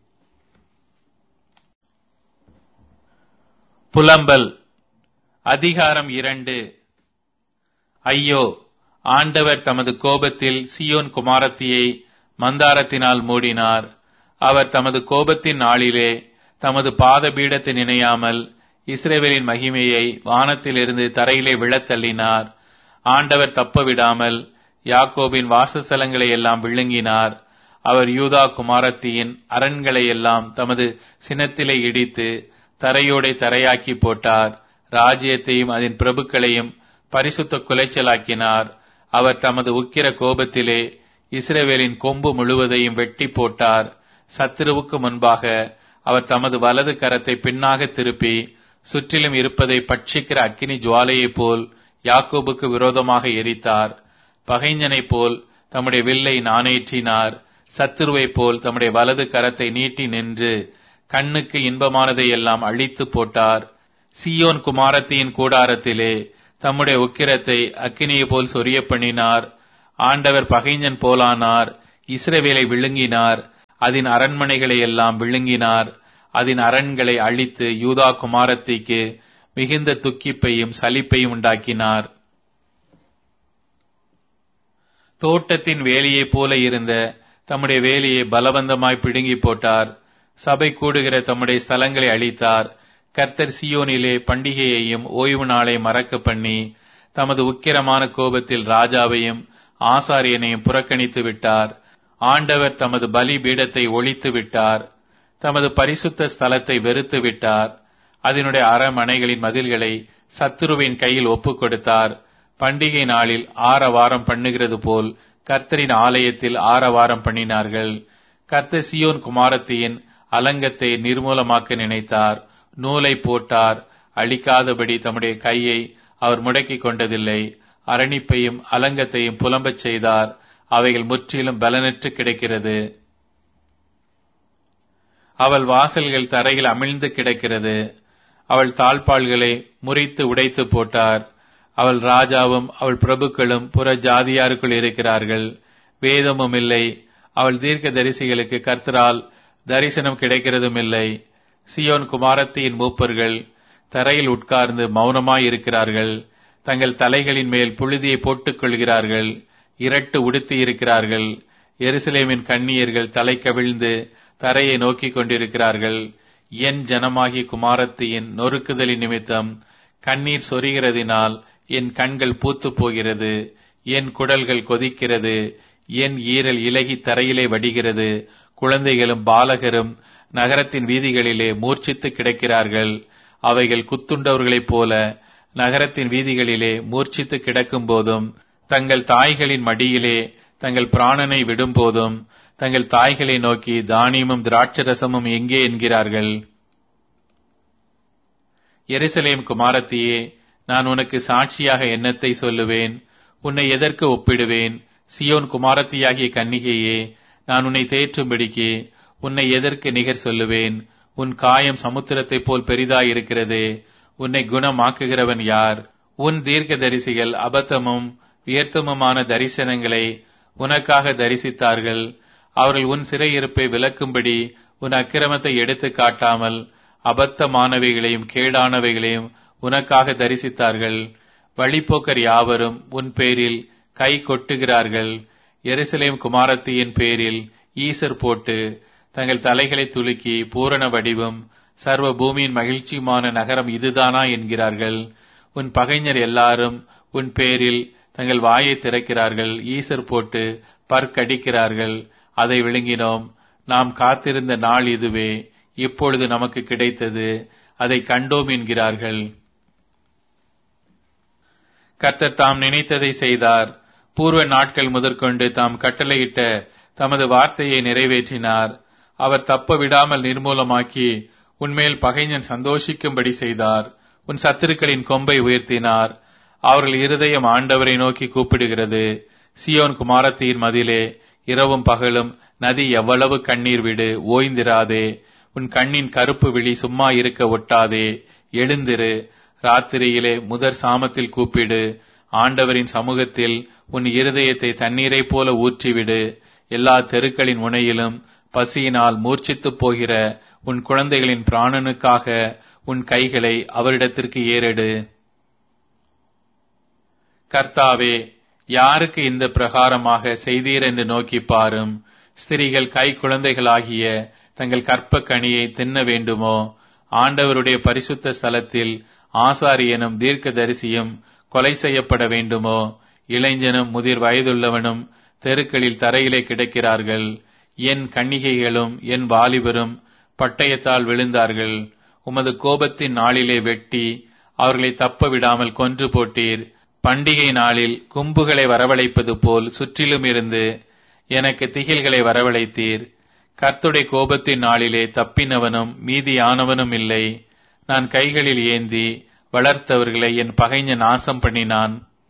புலம்பல். அதிகாரம் 2. ஐயோ, ஆண்டவர் தமது கோபத்தில் சீயோன் குமாரத்தியை மந்தாரத்தினால் மூடினார். அவர் தமது கோபத்தின் நாளிலே தமது பாதபீடத்தை நினையாமல் இஸ்ரவேலின் மகிமையை வானத்திலிருந்து தரையிலே விழத்தள்ளினார். ஆண்டவர் தப்பவிடாமல் யாக்கோபின் வாசஸ்தலங்களை எல்லாம் விழுங்கினார். அவர் யூதா குமாரத்தியின் அரண்களை எல்லாம் தமது சினத்திலே இடித்து தரையோடை தரையாக்கி போட்டார். ராஜ்யத்தையும் அதன் பிரபுக்களையும் பரிசுத்த குலைச்சலாக்கினார். அவர் தமது உக்கிர கோபத்திலே இஸ்ரவேலின் கொம்பு முழுவதையும் வெட்டி போட்டார். சத்துருவுக்கு முன்பாக அவர் தமது வலது கரத்தை பின்னாக திருப்பி சுற்றிலும் இருப்பதை பட்சிக்கிற அக்கினி ஜுவாலையைப் போல் யாக்கோபுக்கு விரோதமாக எரித்தார். பகைஞனைப் போல் தம்முடைய வில்லை நாணேற்றினார். சத்துருவைப் போல் தம்முடைய வலது கரத்தை நீட்டி நின்று கண்ணுக்கு இன்பமானதை எல்லாம் அழித்து போட்டார். சீயோன் குமாரத்தியின் கூடாரத்திலே தம்முடைய உக்கிரத்தை அக்கினியை போல் சொரிய பண்ணினார். ஆண்டவர் பகைஞன் போலானார். இஸ்ரவேலை விழுங்கினார். அதன் அரண்மனைகளை எல்லாம் விழுங்கினார். அதன் அரண்களை அழித்து யூதா குமாரத்திக்கு மிகுந்த துக்கிப்பையும் சலிப்பையும் உண்டாக்கினார். தோட்டத்தின் வேலியைப் போல இருந்த தம்முடைய வேலியை பலவந்தமாய் பிடுங்கி போட்டார். சபை கூடுகிற தம்முடைய ஸ்தலங்களை அழித்தார். கர்த்தர் சீயோனிலே பண்டிகையையும் ஓய்வு நாளை மறக்க பண்ணி தமது உக்கிரமான கோபத்தில் ராஜாவையும் ஆசாரியனையும் புறக்கணித்து விட்டார். ஆண்டவர் தமது பலி பீடத்தை ஒழித்து விட்டார். தமது பரிசுத்த ஸ்தலத்தை வெறுத்து விட்டார். அதனுடைய அரமனைகளின் மதில்களை சத்துருவின் கையில் ஒப்புக் கொடுத்தார். பண்டிகை நாளில் ஆரவாரம் பண்ணுகிறது போல் கர்த்தரின் ஆலயத்தில் ஆரவாரம் பண்ணினார்கள். கர்த்தர் சீயோன் குமாரத்தியின் அலங்கத்தை நிர்மூலமாக்க நினைத்தார். நூலை போட்டார். அழிக்காதபடி தம்முடைய கையை அவர் முடக்கிக் கொண்டதில்லை. அரணிப்பையும் அலங்கத்தையும் புலம்பச் செய்தார். அவைகள் முற்றிலும் பலனற்று கிடக்கிறது. அவள் வாசல்கள் தரையில் அமிழ்ந்து கிடக்கிறது. அவள் தாழ்பாள்களை முறித்து உடைத்து போட்டார். அவள் ராஜாவும் அவள் பிரபுக்களும் புற ஜாதியாருக்குள் இருக்கிறார்கள். வேதமும் இல்லை. அவள் தீர்க்க தரிசிகளுக்கு கர்த்தரால் தரிசனம் கிடைக்கிறதும் இல்லை. சீயோன் குமாரத்தியின் மூப்பர்கள் தரையில் உட்கார்ந்து மௌனமாயிருக்கிறார்கள். தங்கள் தலைகளின் மேல் புழுதியை போட்டுக் கொள்கிறார்கள். இரட்டு உடுத்தி இருக்கிறார்கள். எருசலேமின் கன்னியர்கள் தலை கவிழ்ந்து தரையை நோக்கிக் கொண்டிருக்கிறார்கள். என் ஜனமாகிய குமாரத்தியின் நொறுக்குதலின் நிமித்தம் கண்ணீர் சொரிகிறதினால் என் கண்கள் பூத்து போகிறது. என் குடல்கள் கொதிக்கிறது. என் ஈரல் இலகி தரையிலே வடிகிறது. குழந்தைகளும் பாலகரும் நகரத்தின் வீதிகளிலே மூர்ச்சித்து கிடக்கிறார்கள். அவைகள் குத்துண்டவர்களைப் போல நகரத்தின் வீதிகளிலே மூர்ச்சித்து கிடக்கும் போதும், தங்கள் தாய்களின் மடியிலே தங்கள் பிராணனை விடும் போதும், தங்கள் தாய்களை நோக்கி தானியமும் திராட்சரசமும் எங்கே என்கிறார்கள். எருசலேம் குமாரத்தியே, நான் உனக்கு சாட்சியாக என்னத்தை சொல்லுவேன்? உன்னை எதற்கு ஒப்பிடுவேன்? சியோன் குமாரத்தியாகிய கன்னிகையே, நான் உன்னை தேற்றும்படிக்கு உன்னை எதற்கு நிகர் சொல்லுவேன்? உன் காயம் சமுத்திரத்தைப் போல் பெரிதாயிருக்கிறதே. உன்னை குணமாக்குகிறவன் யார்? உன் தீர்க்க தரிசிகள் அபத்தமும் வியர்த்தமுமான தரிசனங்களை உனக்காக தரிசித்தார்கள். அவர்கள் உன் சிறையிருப்பை விலக்கும்படி உன் அக்கிரமத்தை எடுத்து காட்டாமல் அபத்தமானவைகளையும் கேடானவைகளையும் உனக்காக தரிசித்தார்கள். வழிப்போக்கர் யாவரும் உன் பேரில் கை கொட்டுகிறார்கள். எருசலேம் குமாரத்தியின் பேரில் ஈசர் போட்டு தங்கள் தலைகளை துலுக்கி பூரண வடிவும் சர்வ பூமியின் மகிழ்ச்சியுமான நகரம் இதுதானா என்கிறார்கள். உன் பகைஞர் எல்லாரும் உன் பேரில் தங்கள் வாயை திறக்கிறார்கள். ஈசர் போட்டு பற்கடிக்கிறார்கள். அதை விழுங்கினோம். நாம் காத்திருந்த நாள் இதுவே. இப்பொழுது நமக்கு கிடைத்தது. அதை கண்டோம் என்கிறார்கள். கர்த்தர் தாம் நினைத்ததை செய்தார். பூர்வ நாட்கள் முதற்கொண்டு தாம் கட்டளையிட்ட தமது வார்த்தையை நிறைவேற்றினார். அவர் தப்ப விடாமல் நிர்மூலமாக்கி உன்மேல் பகைஞன் சந்தோஷிக்கும்படி செய்தார். உன் சத்துருக்களின் கொம்பை உயர்த்தினார். அவர்கள் இருதயம் ஆண்டவரை நோக்கி கூப்பிடுகிறது. சியோன் குமாரத்தியின் மதிலே இரவும் பகலும் நதி எவ்வளவு கண்ணீர் விடு, ஓய்ந்திராதே. உன் கண்ணின் கருப்பு விழி சும்மா இருக்க ஒட்டாதே. எழுந்திரு, ராத்திரியிலே முதற் சாமத்தில் கூப்பிடு. ஆண்டவரின் சமூகத்தில் உன் இருதயத்தை தண்ணீரை போல ஊற்றிவிடு. எல்லா தெருக்களின் முனையிலும் பசியினால் மூர்ச்சித்துப் போகிற உன் குழந்தைகளின் பிராணனுக்காக உன் கைகளை அவரிடத்திற்கு ஏறெடு. கர்த்தாவே, யாருக்கு இந்த பிரகாரமாக செய்தீர் என்று நோக்கி பாரும். ஸ்திரீகள் கை குழந்தைகளாகிய தங்கள் கற்ப கனியை தின்ன வேண்டுமோ? ஆண்டவருடைய பரிசுத்த ஸ்தலத்தில் ஆசாரியனும் தீர்க்கதரிசியும் கொலை செய்யப்பட வேண்டுமோ? இளைஞனும் முதிர் வயதுள்ளவனும் தெருக்களில் தரையிலே கிடக்கிறார்கள். என் கன்னிகைகளும் என் வாலிபரும் பட்டயத்தால் விழுந்தார்கள். உமது கோபத்தின் நாளிலே வெட்டி அவர்களை தப்ப விடாமல் கொன்று போட்டீர். பண்டிகை நாளில் கும்புகளை வரவழைப்பது போல் சுற்றிலும் இருந்து எனக்கு திகில்களை வரவழைத்தீர். கர்த்தருடைய கோபத்தின் நாளிலே தப்பினவனும் மீதியானவனும் இல்லை. நான் கைகளில் ஏந்தி வளர்த்தவர்களை என் பகைஞன் நாசம் பண்ணினான்.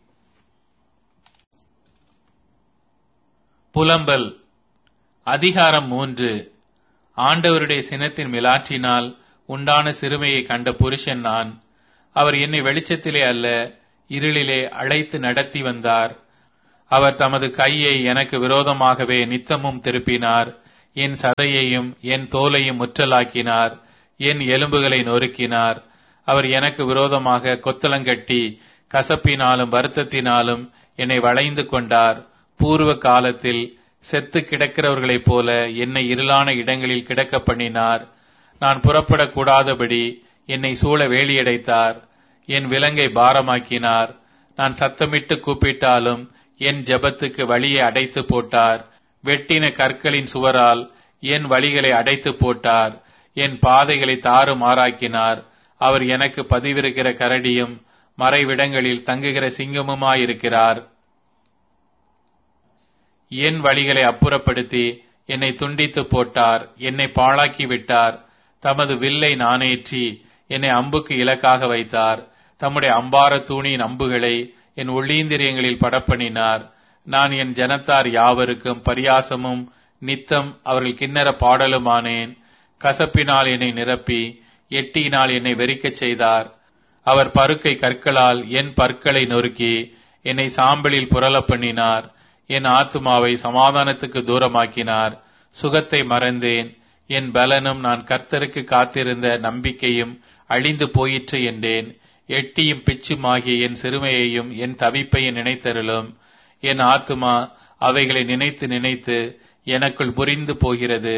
புலம்பல். அதிகாரம் 3. ஆண்டவருடைய சினத்தின் மிலாற்றினால் உண்டான சிறுமையை கண்ட புருஷன் நான். அவர் என்னை வெளிச்சத்திலே அல்ல, இருளிலே அழைத்து நடத்தி வந்தார். அவர் தமது கையை எனக்கு விரோதமாகவே நித்தமும் திருப்பினார். என் சதையையும் என் தோலையும் முற்றலாக்கினார். என் எலும்புகளை நொறுக்கினார். அவர் எனக்கு விரோதமாக கொத்தளங்கட்டி கசப்பினாலும் வருத்தத்தினாலும் என்னை வளைந்து கொண்டார். பூர்வ காலத்தில் செத்து கிடக்கிறவர்களைப் போல என்னை இருளான இடங்களில் கிடக்க பண்ணினார். நான் புறப்படக்கூடாதபடி என்னை சூழ வேலியடைத்தார். என் விலங்கை பாரமாக்கினார். நான் சத்தமிட்டு கூப்பிட்டாலும் என் ஜெபத்துக்கு வழியை அடைத்து போட்டார். வெட்டின கற்களின் சுவரால் என் வழிகளை அடைத்து போட்டார். என் பாதைகளை தாறுமாறாக்கினார். அவர் எனக்கு பதிவிருக்கிற கரடியும் மறைவிடங்களில் தங்குகிற சிங்கமுமாயிருக்கிறார். என் வழிகளை அப்புறப்படுத்தி என்னை துண்டித்து போட்டார். என்னை பாழாக்கி விட்டார். தமது வில்லை நாணேற்றி என்னை அம்புக்கு இலக்காக வைத்தார். தம்முடைய அம்பார தூணின் அம்புகளை என் உள்ளீந்திரியங்களில் படப்பண்ணினார். நான் என் ஜனத்தார் யாவருக்கும் பரியாசமும் நித்தம் அவர்கள் கிண்ணற பாடலுமானேன். கசப்பினால் என்னை நிரப்பி எட்டியினால் என்னை வெறிக்கச் செய்தார். அவர் பருக்கை கற்களால் என் பற்களை நொறுக்கி என்னை சாம்பலில் புரள பண்ணினார். என் ஆத்துமாவை சமாதானத்துக்கு தூரமாக்கினார். சுகத்தை மறந்தேன். என் பலனும் நான் கர்த்தருக்கு காத்திருந்த நம்பிக்கையும் அழிந்து போயிற்று என்றேன். எட்டியும் பிச்சுமாகிய என் சிறுமையையும் என் தவிப்பையும் நினைத்தருளும். என் ஆத்துமா அவைகளை நினைத்து நினைத்து எனக்குள் புரிந்து போகிறது.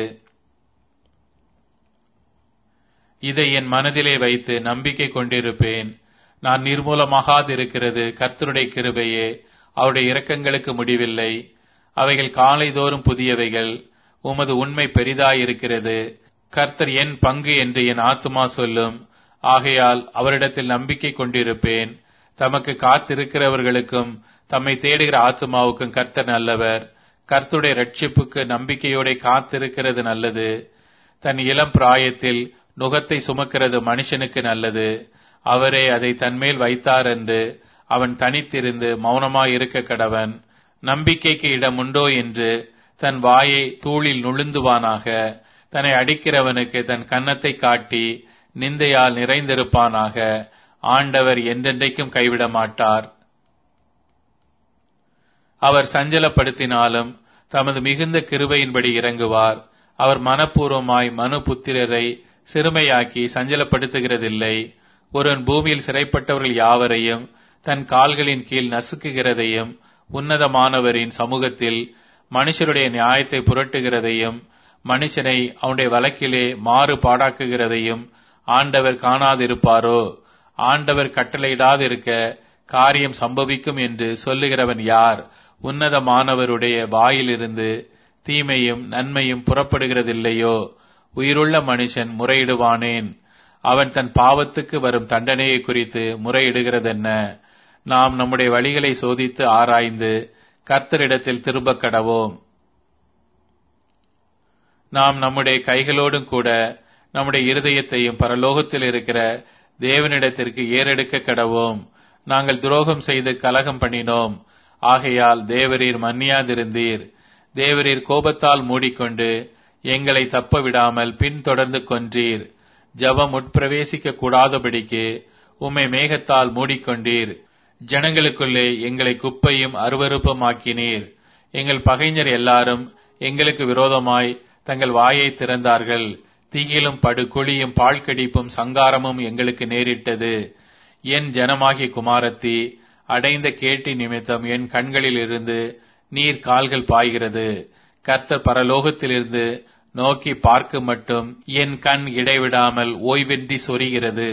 இதை என் மனதிலே வைத்து நம்பிக்கை கொண்டிருப்பேன். நான் நிர்மூலமாகாதிருக்கிறது கர்த்தருடைய கிருபையே. அவருடைய இரக்கங்களுக்கு முடிவில்லை. அவைகள் காலைதோறும் புதியவைகள். உமது உண்மை பெரிதாயிருக்கிறது. கர்த்தர் என் பங்கு என்று என் ஆத்துமா சொல்லும். ஆகையால் அவரிடத்தில் நம்பிக்கை கொண்டிருப்பேன். தமக்கு காத்திருக்கிறவர்களுக்கும் தம்மை தேடுகிற ஆத்துமாவுக்கும் கர்த்தர் நல்லவர். கர்த்தருடைய ரட்சிப்புக்கு நம்பிக்கையோட காத்திருக்கிறது நல்லது. தன் இளம் பிராயத்தில் நுகத்தை சுமக்கிறது மனுஷனுக்கு நல்லது. அவரே அதை தன்மேல் வைத்தார் என்று அவன் தனித்திருந்து மௌனமாயிருக்க கடவன். நம்பிக்கைக்கு இடம் உண்டோ என்று தன் வாயை தூளில் நுழுந்துவானாக. தன்னை அடிக்கிறவனுக்கு தன் கன்னத்தை காட்டி நிந்தையால் நிறைந்திருப்பானாக. ஆண்டவர் என்றென்றைக்கும் கைவிட மாட்டார். அவர் சஞ்சலப்படுத்தினாலும் தமது மிகுந்த கிருபையின்படி இறங்குவார். அவர் மனப்பூர்வமாய் மனு புத்திரரை சிறுமையாக்கி சஞ்சலப்படுத்துகிறதில்லை. ஒருவன் பூமியில் சிறைப்பட்டவர்கள் யாவரையும் தன் கால்களின் கீழ் நசுக்குகிறதையும் உன்னதமானவரின் சமூகத்தில் மனுஷருடைய நியாயத்தை புரட்டுகிறதையும் மனுஷனை அவனுடைய வழக்கிலே மாறுபாடாக்குகிறதையும் ஆண்டவர் காணாதிருப்பாரோ? ஆண்டவர் கட்டளையிடாதிருக்க காரியம் சம்பவிக்கும் என்று சொல்லுகிறவன் யார்? உன்னதமானவருடைய வாயிலிருந்து தீமையும் நன்மையும் புறப்படுகிறதில்லையோ? உயிருள்ள மனுஷன் முறையிடுவானேன்? அவன் தன் பாவத்துக்கு வரும் தண்டனையை குறித்து முறையிடுகிறதென்ன? நாம் நம்முடைய வழிகளை சோதித்து ஆராய்ந்து கர்த்தரிடத்தில் திரும்ப கடவோம். நாம் நம்முடைய கைகளோடும் கூட நம்முடைய இருதயத்தையும் பரலோகத்தில் இருக்கிற தேவனிடத்திற்கு ஏறெடுக்க கடவோம். நாங்கள் துரோகம் செய்து கலகம் பண்ணினோம். ஆகையால் தேவரீர் மன்னியாதிருந்தீர். தேவரீர் கோபத்தால் மூடிக்கொண்டு எங்களை தப்ப விடாமல் பின்தொடர்ந்து கொன்றீர். ஜெபம் உட்பிரவேசிக்க கூடாதபடிக்கு உம்மை மேகத்தால் மூடிக்கொண்டீர். ஜனங்களுக்குள்ளே எங்களை குப்பையும் அருவருப்புமாக்கினீர். எங்கள் பகைஞர் எல்லாரும் எங்களுக்கு விரோதமாய் தங்கள் வாயை திறந்தார்கள். தீயிலும் படுகுழியும் பாழ்கடிப்பும் சங்காரமும் எங்களுக்கு நேரிட்டது. என் ஜனமாகிய குமாரத்தி, அடைந்த கேட்டி நிமித்தம் என் கண்களில் இருந்து நீர் கால்கள் பாய்கிறது. கர்த்தர் பரலோகத்திலிருந்து நோக்கி பார்க்க மட்டும் என் கண் இடைவிடாமல் ஓய்வின்றி சொரிகிறது.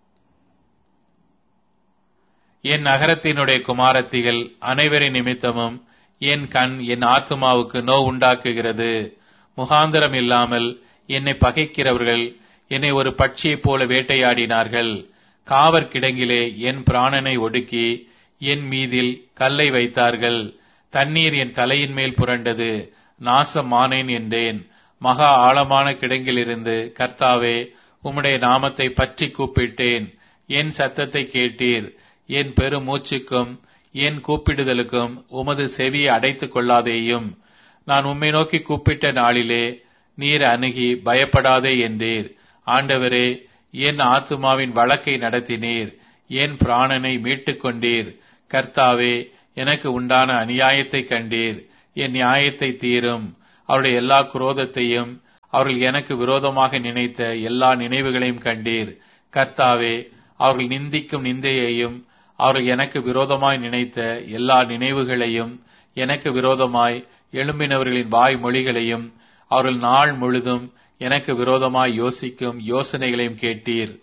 என் நகரத்தினுடைய குமாரத்திகள் அனைவரின் நிமித்தமும் என் கண் என் ஆத்துமாவுக்கு நோவுண்டாக்குகிறது. முகாந்திரம் இல்லாமல் என்னை பகைக்கிறவர்கள் என்னை ஒரு பட்சியைப் போல வேட்டையாடினார்கள். காவற்கிடங்கிலே என் பிராணனை ஒடுக்கி என் மீதில் கல்லை வைத்தார்கள். தண்ணீர் என் தலையின் மேல் புரண்டது. நாசமானேன் என்றேன். மகா ஆழமான கிடங்கிலிருந்து கர்த்தாவே, உம்முடைய நாமத்தை பற்றி கூப்பிட்டேன். என் சத்தத்தை கேட்டீர். என் பெரும் மூச்சுக்கும் என் கூப்பிடுதலுக்கும் உமது செவியை அடைத்துக் கொள்ளாதேயும். நான் உம்மை நோக்கி கூப்பிட்ட நாளிலே நீர் அணுகி பயப்படாதே என்றீர். ஆண்டவரே, என் ஆத்துமாவின் வழக்கை நடத்தினீர். என் பிராணனை மீட்டுக் கொண்டீர். கர்த்தாவே, எனக்கு உண்டான அநியாயத்தை கண்டீர். என் நியாயத்தை தீரும். அவருடைய எல்லா குரோதத்தையும் அவர்கள் எனக்கு விரோதமாக நினைத்த எல்லா நினைவுகளையும் கண்டீர். கர்த்தாவே, அவர்கள் நிந்திக்கும் நிந்தையையும் அவர்கள் எனக்கு விரோதமாய் நினைத்த எல்லா நினைவுகளையும் எனக்கு விரோதமாய் எழும்பினவர்களின் வாய் மொழிகளையும் அவர்கள் நாள் முழுதும் எனக்கு விரோதமாய் யோசிக்கும் யோசனைகளையும் கேட்டீர்.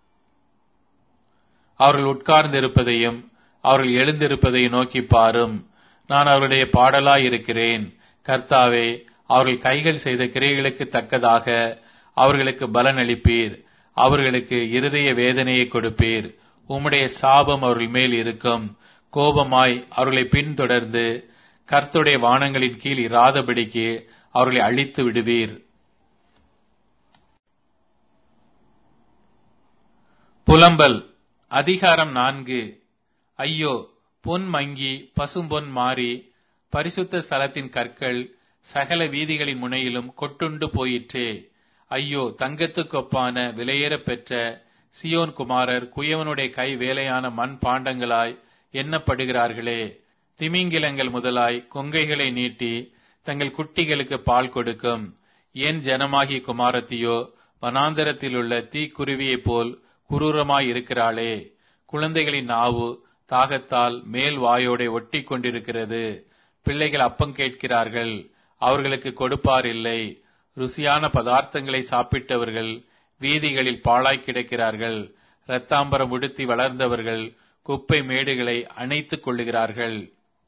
அவர்கள் உட்கார்ந்திருப்பதையும் அவர்கள் எழுந்திருப்பதையும் நோக்கி பாரும். நான் அவருடைய பாடலாய் இருக்கிறேன். கர்த்தாவே, அவர்கள் கைகள் செய்த கிரியைகளுக்கு தக்கதாக அவர்களுக்கு பலன் அளிப்பீர். அவர்களுக்கு இருதய வேதனையை கொடுப்பீர். உம்முடைய சாபம் அவர்கள் மேல் இருக்கும். கோபமாய் அவர்களை பின்தொடர்ந்து கர்த்தருடைய வானங்களின் கீழ் இராதபடிக்கு அவர்களை அழித்து விடுவீர். புலம்பல். அதிகாரம் 4. ஐயோ, பொன் மங்கி பசும்பொன் மாறி பரிசுத்த ஸ்தலத்தின் கற்கள் சகல வீதிகளின் முனையிலும் கொட்டுண்டு போயிற்றே. ஐயோ, தங்கத்துக்கொப்பான விலையேறப் பெற்ற சியோன் குமாரர் குயவனுடைய கை வேலையான மண் பாண்டங்களாய் எண்ணப்படுகிறார்களே. திமிங்கிலங்கள் முதலாய் கொங்கைகளை நீட்டி தங்கள் குட்டிகளுக்கு பால் கொடுக்கும் என் ஜனமாகிய குமாரத்தியோ வனாந்தரத்திலுள்ள தீக்குருவியைப் போல் குரூரமாய் இருக்கிறாளே. குழந்தைகளின் நாவு தாகத்தால் மேல் வாயோடே ஒட்டி கொண்டிருக்கிறது. பிள்ளைகள் அப்பம் கேட்கிறார்கள், அவர்களுக்கு கொடுப்பார் இல்லை. ருசியான பதார்த்தங்களை சாப்பிட்டவர்கள் வீதிகளில் பாழாய் கிடக்கிறார்கள். இரத்தாம்பரம் உடுத்தி வளர்ந்தவர்கள் குப்பை மேடுகளை அணைத்துக் கொள்ளுகிறார்கள்.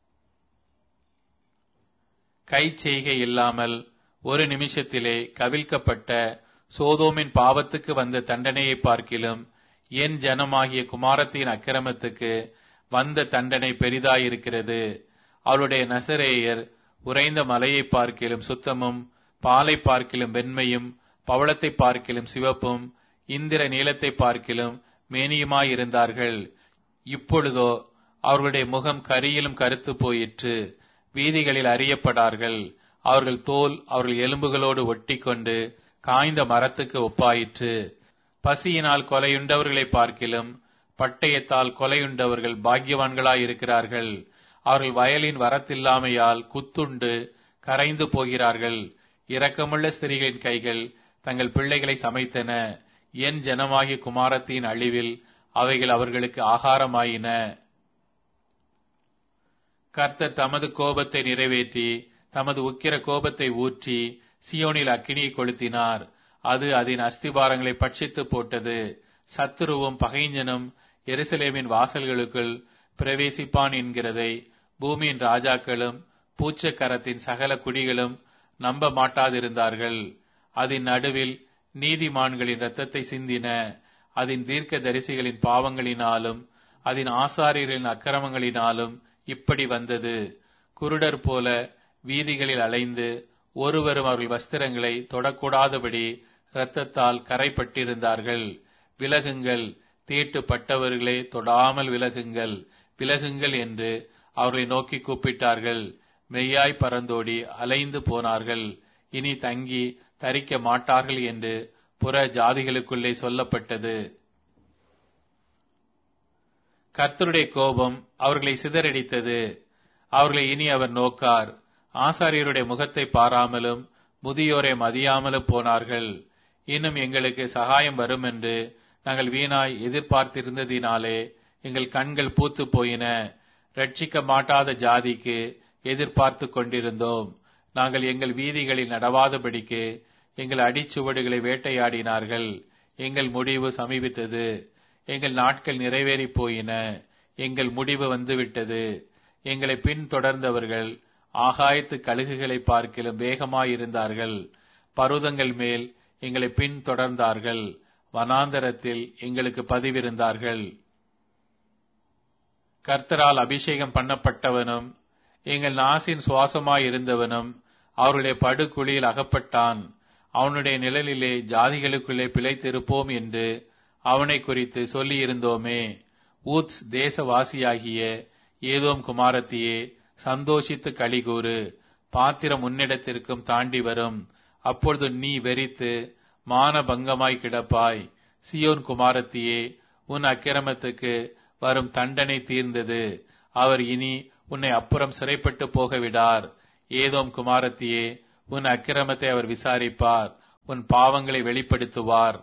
கை செய்கை இல்லாமல் ஒரு நிமிஷத்திலே கவிழ்க்கப்பட்ட சோதோமின் பாவத்துக்கு வந்த தண்டனையை பார்க்கிலும் என் ஜனமாகிய குமாரத்தின் அக்கிரமத்துக்கு வந்த தண்டனை பெரிதாயிருக்கிறது. அவளுடைய நசரேயர் உறைந்த மலையை பார்க்கிலும் சுத்தமும், பாலை பார்க்கிலும் வெண்மையும், பவளத்தை பார்க்கிலும் சிவப்பும், இந்திர நீலத்தை பார்க்கிலும் மேனியுமாயிருந்தார்கள். இப்பொழுதோ அவர்களுடைய முகம் கரியிலும் கருத்து போயிற்று. வீதிகளில் அறியப்படார்கள். அவர்கள் தோல் அவர்கள் எலும்புகளோடு ஒட்டி கொண்டு காய்ந்த மரத்துக்கு ஒப்பாயிற்று. பசியினால் கொலையுண்டவர்களை பார்க்கிலும் பட்டயத்தால் கொலையுண்டவர்கள் பாக்கியவான்களாயிருக்கிறார்கள். அவர்கள் வயலின் வரத்தில்லாமையால் குத்துண்டு கரைந்து போகிறார்கள். இரக்கமுள்ள ஸ்திரீகளின் கைகள் தங்கள் பிள்ளைகளை சமைத்தன. என் ஜனமாகிய குமாரத்தின் அழிவில் அவைகள் அவர்களுக்கு ஆகாரமாயின. கர்த்தர் தமது கோபத்தை நிறைவேற்றி தமது உக்கிர கோபத்தை ஊற்றி சியோனில் அக்கினியை கொளுத்தினார். அது அதன் அஸ்திபாரங்களை பட்சித்து போட்டது. சத்துருவும் பகைஞனும் எருசலேமின் வாசல்களுக்குள் பிரவேசிப்பான் என்கிறதை பூமியின் ராஜாக்களும் பூச்சக்கரத்தின் சகல குடிகளும் நம்ப மாட்டாதிருந்தார்கள். அதன் நடுவில் நீதிமான்களின் இரத்தத்தை சிந்தின. அதன் தீர்க்க தரிசிகளின் பாவங்களினாலும் அதன் ஆசாரியர்களின் அக்கிரமங்களினாலும் இப்படி வந்தது. குருடர் போல வீதிகளில் அலைந்து ஒருவரும் அவர்கள் வஸ்திரங்களை தொடக்கூடாதபடி இரத்தத்தால் கரைப்பட்டிருந்தார்கள். விலகுங்கள், தீட்டுப்பட்டவர்களே, தொடாமல் விலகுங்கள், விலகுங்கள் என்று அவர்களை நோக்கி கூப்பிட்டார்கள். மெய்யாய் பறந்தோடி அலைந்து போனார்கள். இனி தங்கி தரிக்க மாட்டார்கள் என்று புற ஜாதிகளுக்குள்ளே சொல்லப்பட்டது. கர்த்தருடைய கோபம் அவர்களை சிதறடித்தது. அவர்களை இனி அவர் நோக்கார். ஆசாரியருடைய முகத்தை பாராமலும் முதியோரை மதியாமலும் போனார்கள். இன்னும் எங்களுக்கு சகாயம் வரும் என்று நாங்கள் வீணாய் எதிர்பார்த்திருந்ததினாலே எங்கள் கண்கள் பூத்து போயின. ரட்சிக்க மாட்டாத ஜாதிக்கு எதிர்பார்த்து கொண்டிருந்தோம். நாங்கள் எங்கள் வீதிகளில் நடவாதபடிக்கு எங்கள் அடிச்சுவடுகளை வேட்டையாடினார்கள். எங்கள் முடிவு சமீபித்தது. எங்கள் நாட்கள் நிறைவேறி போயின. எங்கள் முடிவு வந்துவிட்டது. எங்களை பின்தொடர்ந்தவர்கள் ஆகாயத்து கழுகுகளை பார்க்கிலும் வேகமாயிருந்தார்கள். பர்வதங்கள் மேல் எங்களை பின்தொடர்ந்தார்கள். வனாந்தரத்தில் எங்களுக்கு பதிவிருந்தார்கள். கர்த்தரால் அபிஷேகம் பண்ணப்பட்டவனும் எங்கள் நாசின் சுவாசமாயிருந்தவனும் அவருடைய படுகுழியில் அகப்பட்டான். அவனுடைய நிழலிலே ஜாதிகளுக்குள்ளே பிழைத்திருப்போம் என்று அவனை குறித்து சொல்லியிருந்தோமே. ஊத்ஸ் தேசவாசியாகிய ஏதோம் குமாரத்தியே, சந்தோஷித்து களிகூறு. பாத்திரம் உன்னிடத்திற்கும் தாண்டி வரும். அப்பொழுது நீ வெறித்து மானபங்கமாய் கிடப்பாய். சியோன் குமாரத்தியே, உன் அக்கிரமத்துக்கு வரும் தண்டனை தீர்ந்தது. அவர் இனி உன்னை அப்புறம் சிறைப்பட்டு போகவிடார். ஏதோம் குமாரத்தியே, உன் அக்கிரமத்தை அவர் விசாரிப்பார், உன் பாவங்களை வெளிப்படுத்துவார்.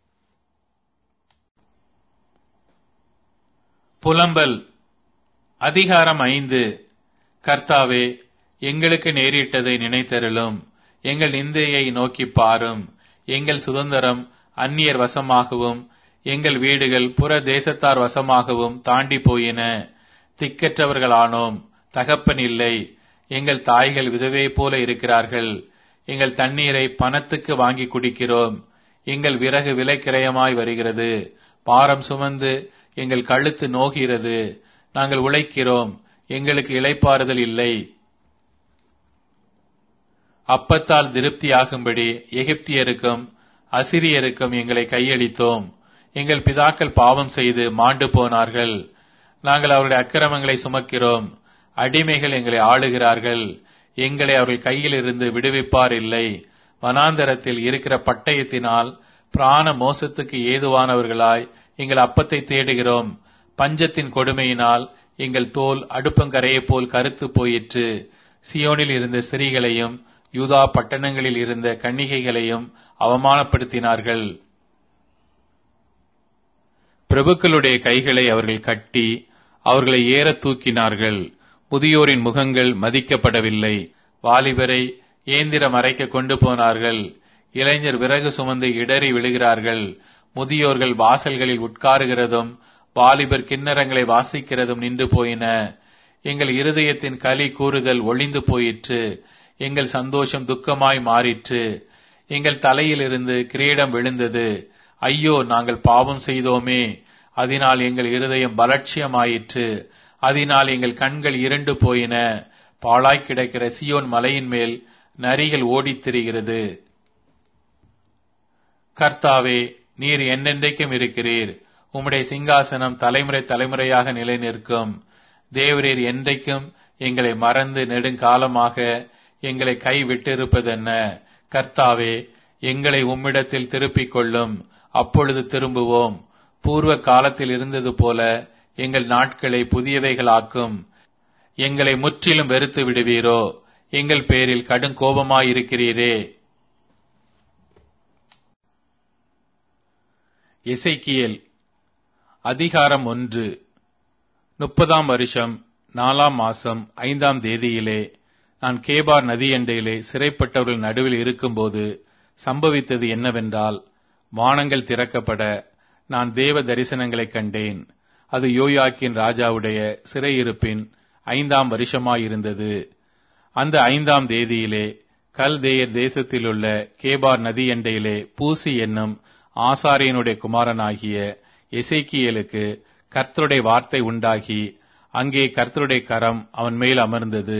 புலம்பல். அதிகாரம் 5. கர்த்தாவே, எங்களுக்கு நேரிட்டதை நினைத்தருளும். எங்கள் நிந்தையை நோக்கி பாரும். எங்கள் சுதந்திரம் அந்நியர் வசமாகவும் எங்கள் வீடுகள் புற தேசத்தார் வசமாகவும் தாண்டி போயின. திக்கற்றவர்களானோம், தகப்பன் இல்லை. எங்கள் தாய்கள் விதவை போல இருக்கிறார்கள். எங்கள் தண்ணீரை பணத்துக்கு வாங்கி குடிக்கிறோம். எங்கள் விறகு விலைக்கிரயமாய் வருகிறது. பாரம் சுமந்து எங்கள் கழுத்து நோகிறது. நாங்கள் உழைக்கிறோம், எங்களுக்கு இளைப்பாறுதல் இல்லை. அப்பத்தால் திருப்தியாகும்படி எகிப்தியருக்கும் அசிரியருக்கும் எங்களை கையளித்தோம். எங்கள் பிதாக்கள் பாவம் செய்து மாண்டு போனார்கள். நாங்கள் அவருடைய அக்கிரமங்களை சுமக்கிறோம். அடிமைகள் எங்களை ஆளுகிறார்கள். எங்களை அவர்கள் கையில் இருந்து விடுவிப்பார் இல்லை. வனாந்தரத்தில் இருக்கிற பட்டயத்தினால் பிராண மோசத்துக்கு ஏதுவானவர்களாய் எங்கள் அப்பத்தை தேடுகிறோம். பஞ்சத்தின் கொடுமையினால் எங்கள் தோல் அடுப்பங்கரையைப் போல் கருத்து போயிற்று. சியோனில் இருந்த ஸ்திரீகளையும் யூதா பட்டணங்களில் இருந்த கன்னிகைகளையும் அவமானப்படுத்தினார்கள். பிரபுக்களுடைய கைகளை அவர்கள் கட்டி அவர்களை ஏற தூக்கினார்கள். முதியோரின் முகங்கள் மதிக்கப்படவில்லை. வாலிபரை ஏந்திரம் அரைக்க கொண்டு போனார்கள். இளைஞர் விறகு சுமந்து இடறி விழுகிறார்கள். முதியோர்கள் வாசல்களில் உட்காருகிறதும் வாலிபர் கிண்ணறங்களை வாசிக்கிறதும் நின்று போயின. எங்கள் இருதயத்தின் களி கூறுதல் ஒளிந்து போயிற்று. எங்கள் சந்தோஷம் துக்கமாய் மாறிற்று. எங்கள் தலையிலிருந்து கிரீடம் விழுந்தது. ஐயோ, நாங்கள் பாவம் செய்தோமே, அதனால் எங்கள் இருதயம் பலட்சியமாயிற்று. அதனால் எங்கள் கண்கள் இருண்டு போயின. பாழாய் கிடக்கிற சியோன் மலையின் மேல் நரிகள் ஓடித் திரிகிறது. கர்த்தாவே, நீர் என்னென்றைக்கும் இருக்கிறீர். உம்முடைய சிங்காசனம் தலைமுறை தலைமுறையாக நிலை நிற்கும். தேவரீர் என்றைக்கும் எங்களை மறந்து நெடுங்காலமாக எங்களை கை விட்டிருப்பதென்ன? கர்த்தாவே, எங்களை உம்மிடத்தில் திருப்பிக் கொள்ளும், அப்பொழுது திரும்புவோம். பூர்வ காலத்தில் இருந்தது போல எங்கள் நாட்களை புதியவைகளாக்கும். எங்களை முற்றிலும் வெறுத்து விடுவீரோ? எங்கள் பேரில் கடும் கோபமாயிருக்கிறீரே. எசேக்கியேல். அதிகாரம் 1. 30ஆம் வருஷம் 4ஆம் மாசம் 5ஆம் தேதியிலே நான் கேபார் நதியண்டையிலே சிறைப்பட்டவர்கள் நடுவில் இருக்கும்போது சம்பவித்தது என்னவென்றால், வானங்கள் திறக்கப்பட நான் தேவ தரிசனங்களைக் கண்டேன். அது யோயாக்கீன் ராஜாவுடைய சிறையிருப்பின் 5ஆம் வருஷமாயிருந்தது. அந்த 5ஆம் தேதியிலே கல்தேயர் தேசத்திலுள்ள கேபார் நதியண்டையிலே பூசி என்னும் ஆசாரியனுடைய குமாரனாகிய எசேக்கியேலுக்கு கர்த்தருடைய வார்த்தை உண்டாகி, அங்கே கர்த்தருடைய கரம் அவன் மேல் அமர்ந்தது.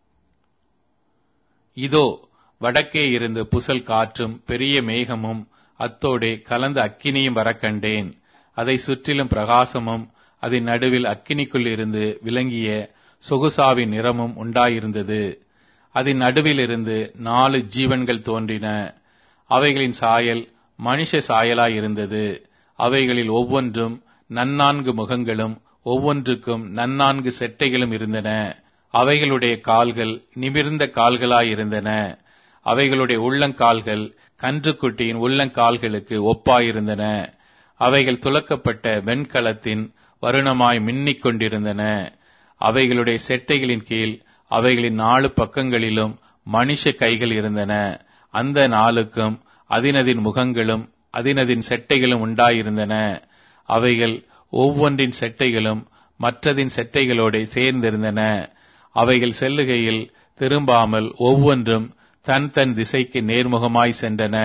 இதோ, வடக்கே இருந்து புசல் காற்றும் பெரிய மேகமும் அத்தோடே கலந்த அக்கினியும் வரக்கண்டேன். அதை சுற்றிலும் பிரகாசமும் அதன் நடுவில் அக்கினிக்குள் இருந்து விளங்கிய சொகுசாவின் நிறமும் உண்டாயிருந்தது. அதன் நடுவில் இருந்து 4 ஜீவன்கள் தோன்றின. அவைகளின் சாயல் மனுஷ சாயலாயிருந்தது. அவைகளில் ஒவ்வொன்றும் 4 முகங்களும் ஒவ்வொன்றுக்கும் 4 செட்டைகளும் இருந்தன. அவைகளுடைய கால்கள் நிமிர்ந்த கால்களாயிருந்தன. அவைகளுடைய உள்ளங்கால்கள் கன்றுக்குட்டியின் உள்ளங்கால்களுக்கு ஒப்பாயிருந்தன. அவைகள் துலக்கப்பட்ட வெண்கலத்தின் வருணமாய் மின்னிக் கொண்டிருந்தன. அவைகளுடைய செட்டைகளின் கீழ் அவைகளின் 4 பக்கங்களிலும் மனுஷ கைகள் இருந்தன. அந்த 4க்கும் அதினதின் முகங்களும் அதினதின் செட்டைகளும் உண்டாயிருந்தன. அவைகள் ஒவ்வொன்றின் செட்டைகளும் மற்றதின் செட்டைகளோட சேர்ந்திருந்தன. அவைகள் செல்லுகையில் திரும்பாமல் ஒவ்வொன்றும் தன் தன் திசைக்கு நேர்முகமாய் சென்றன.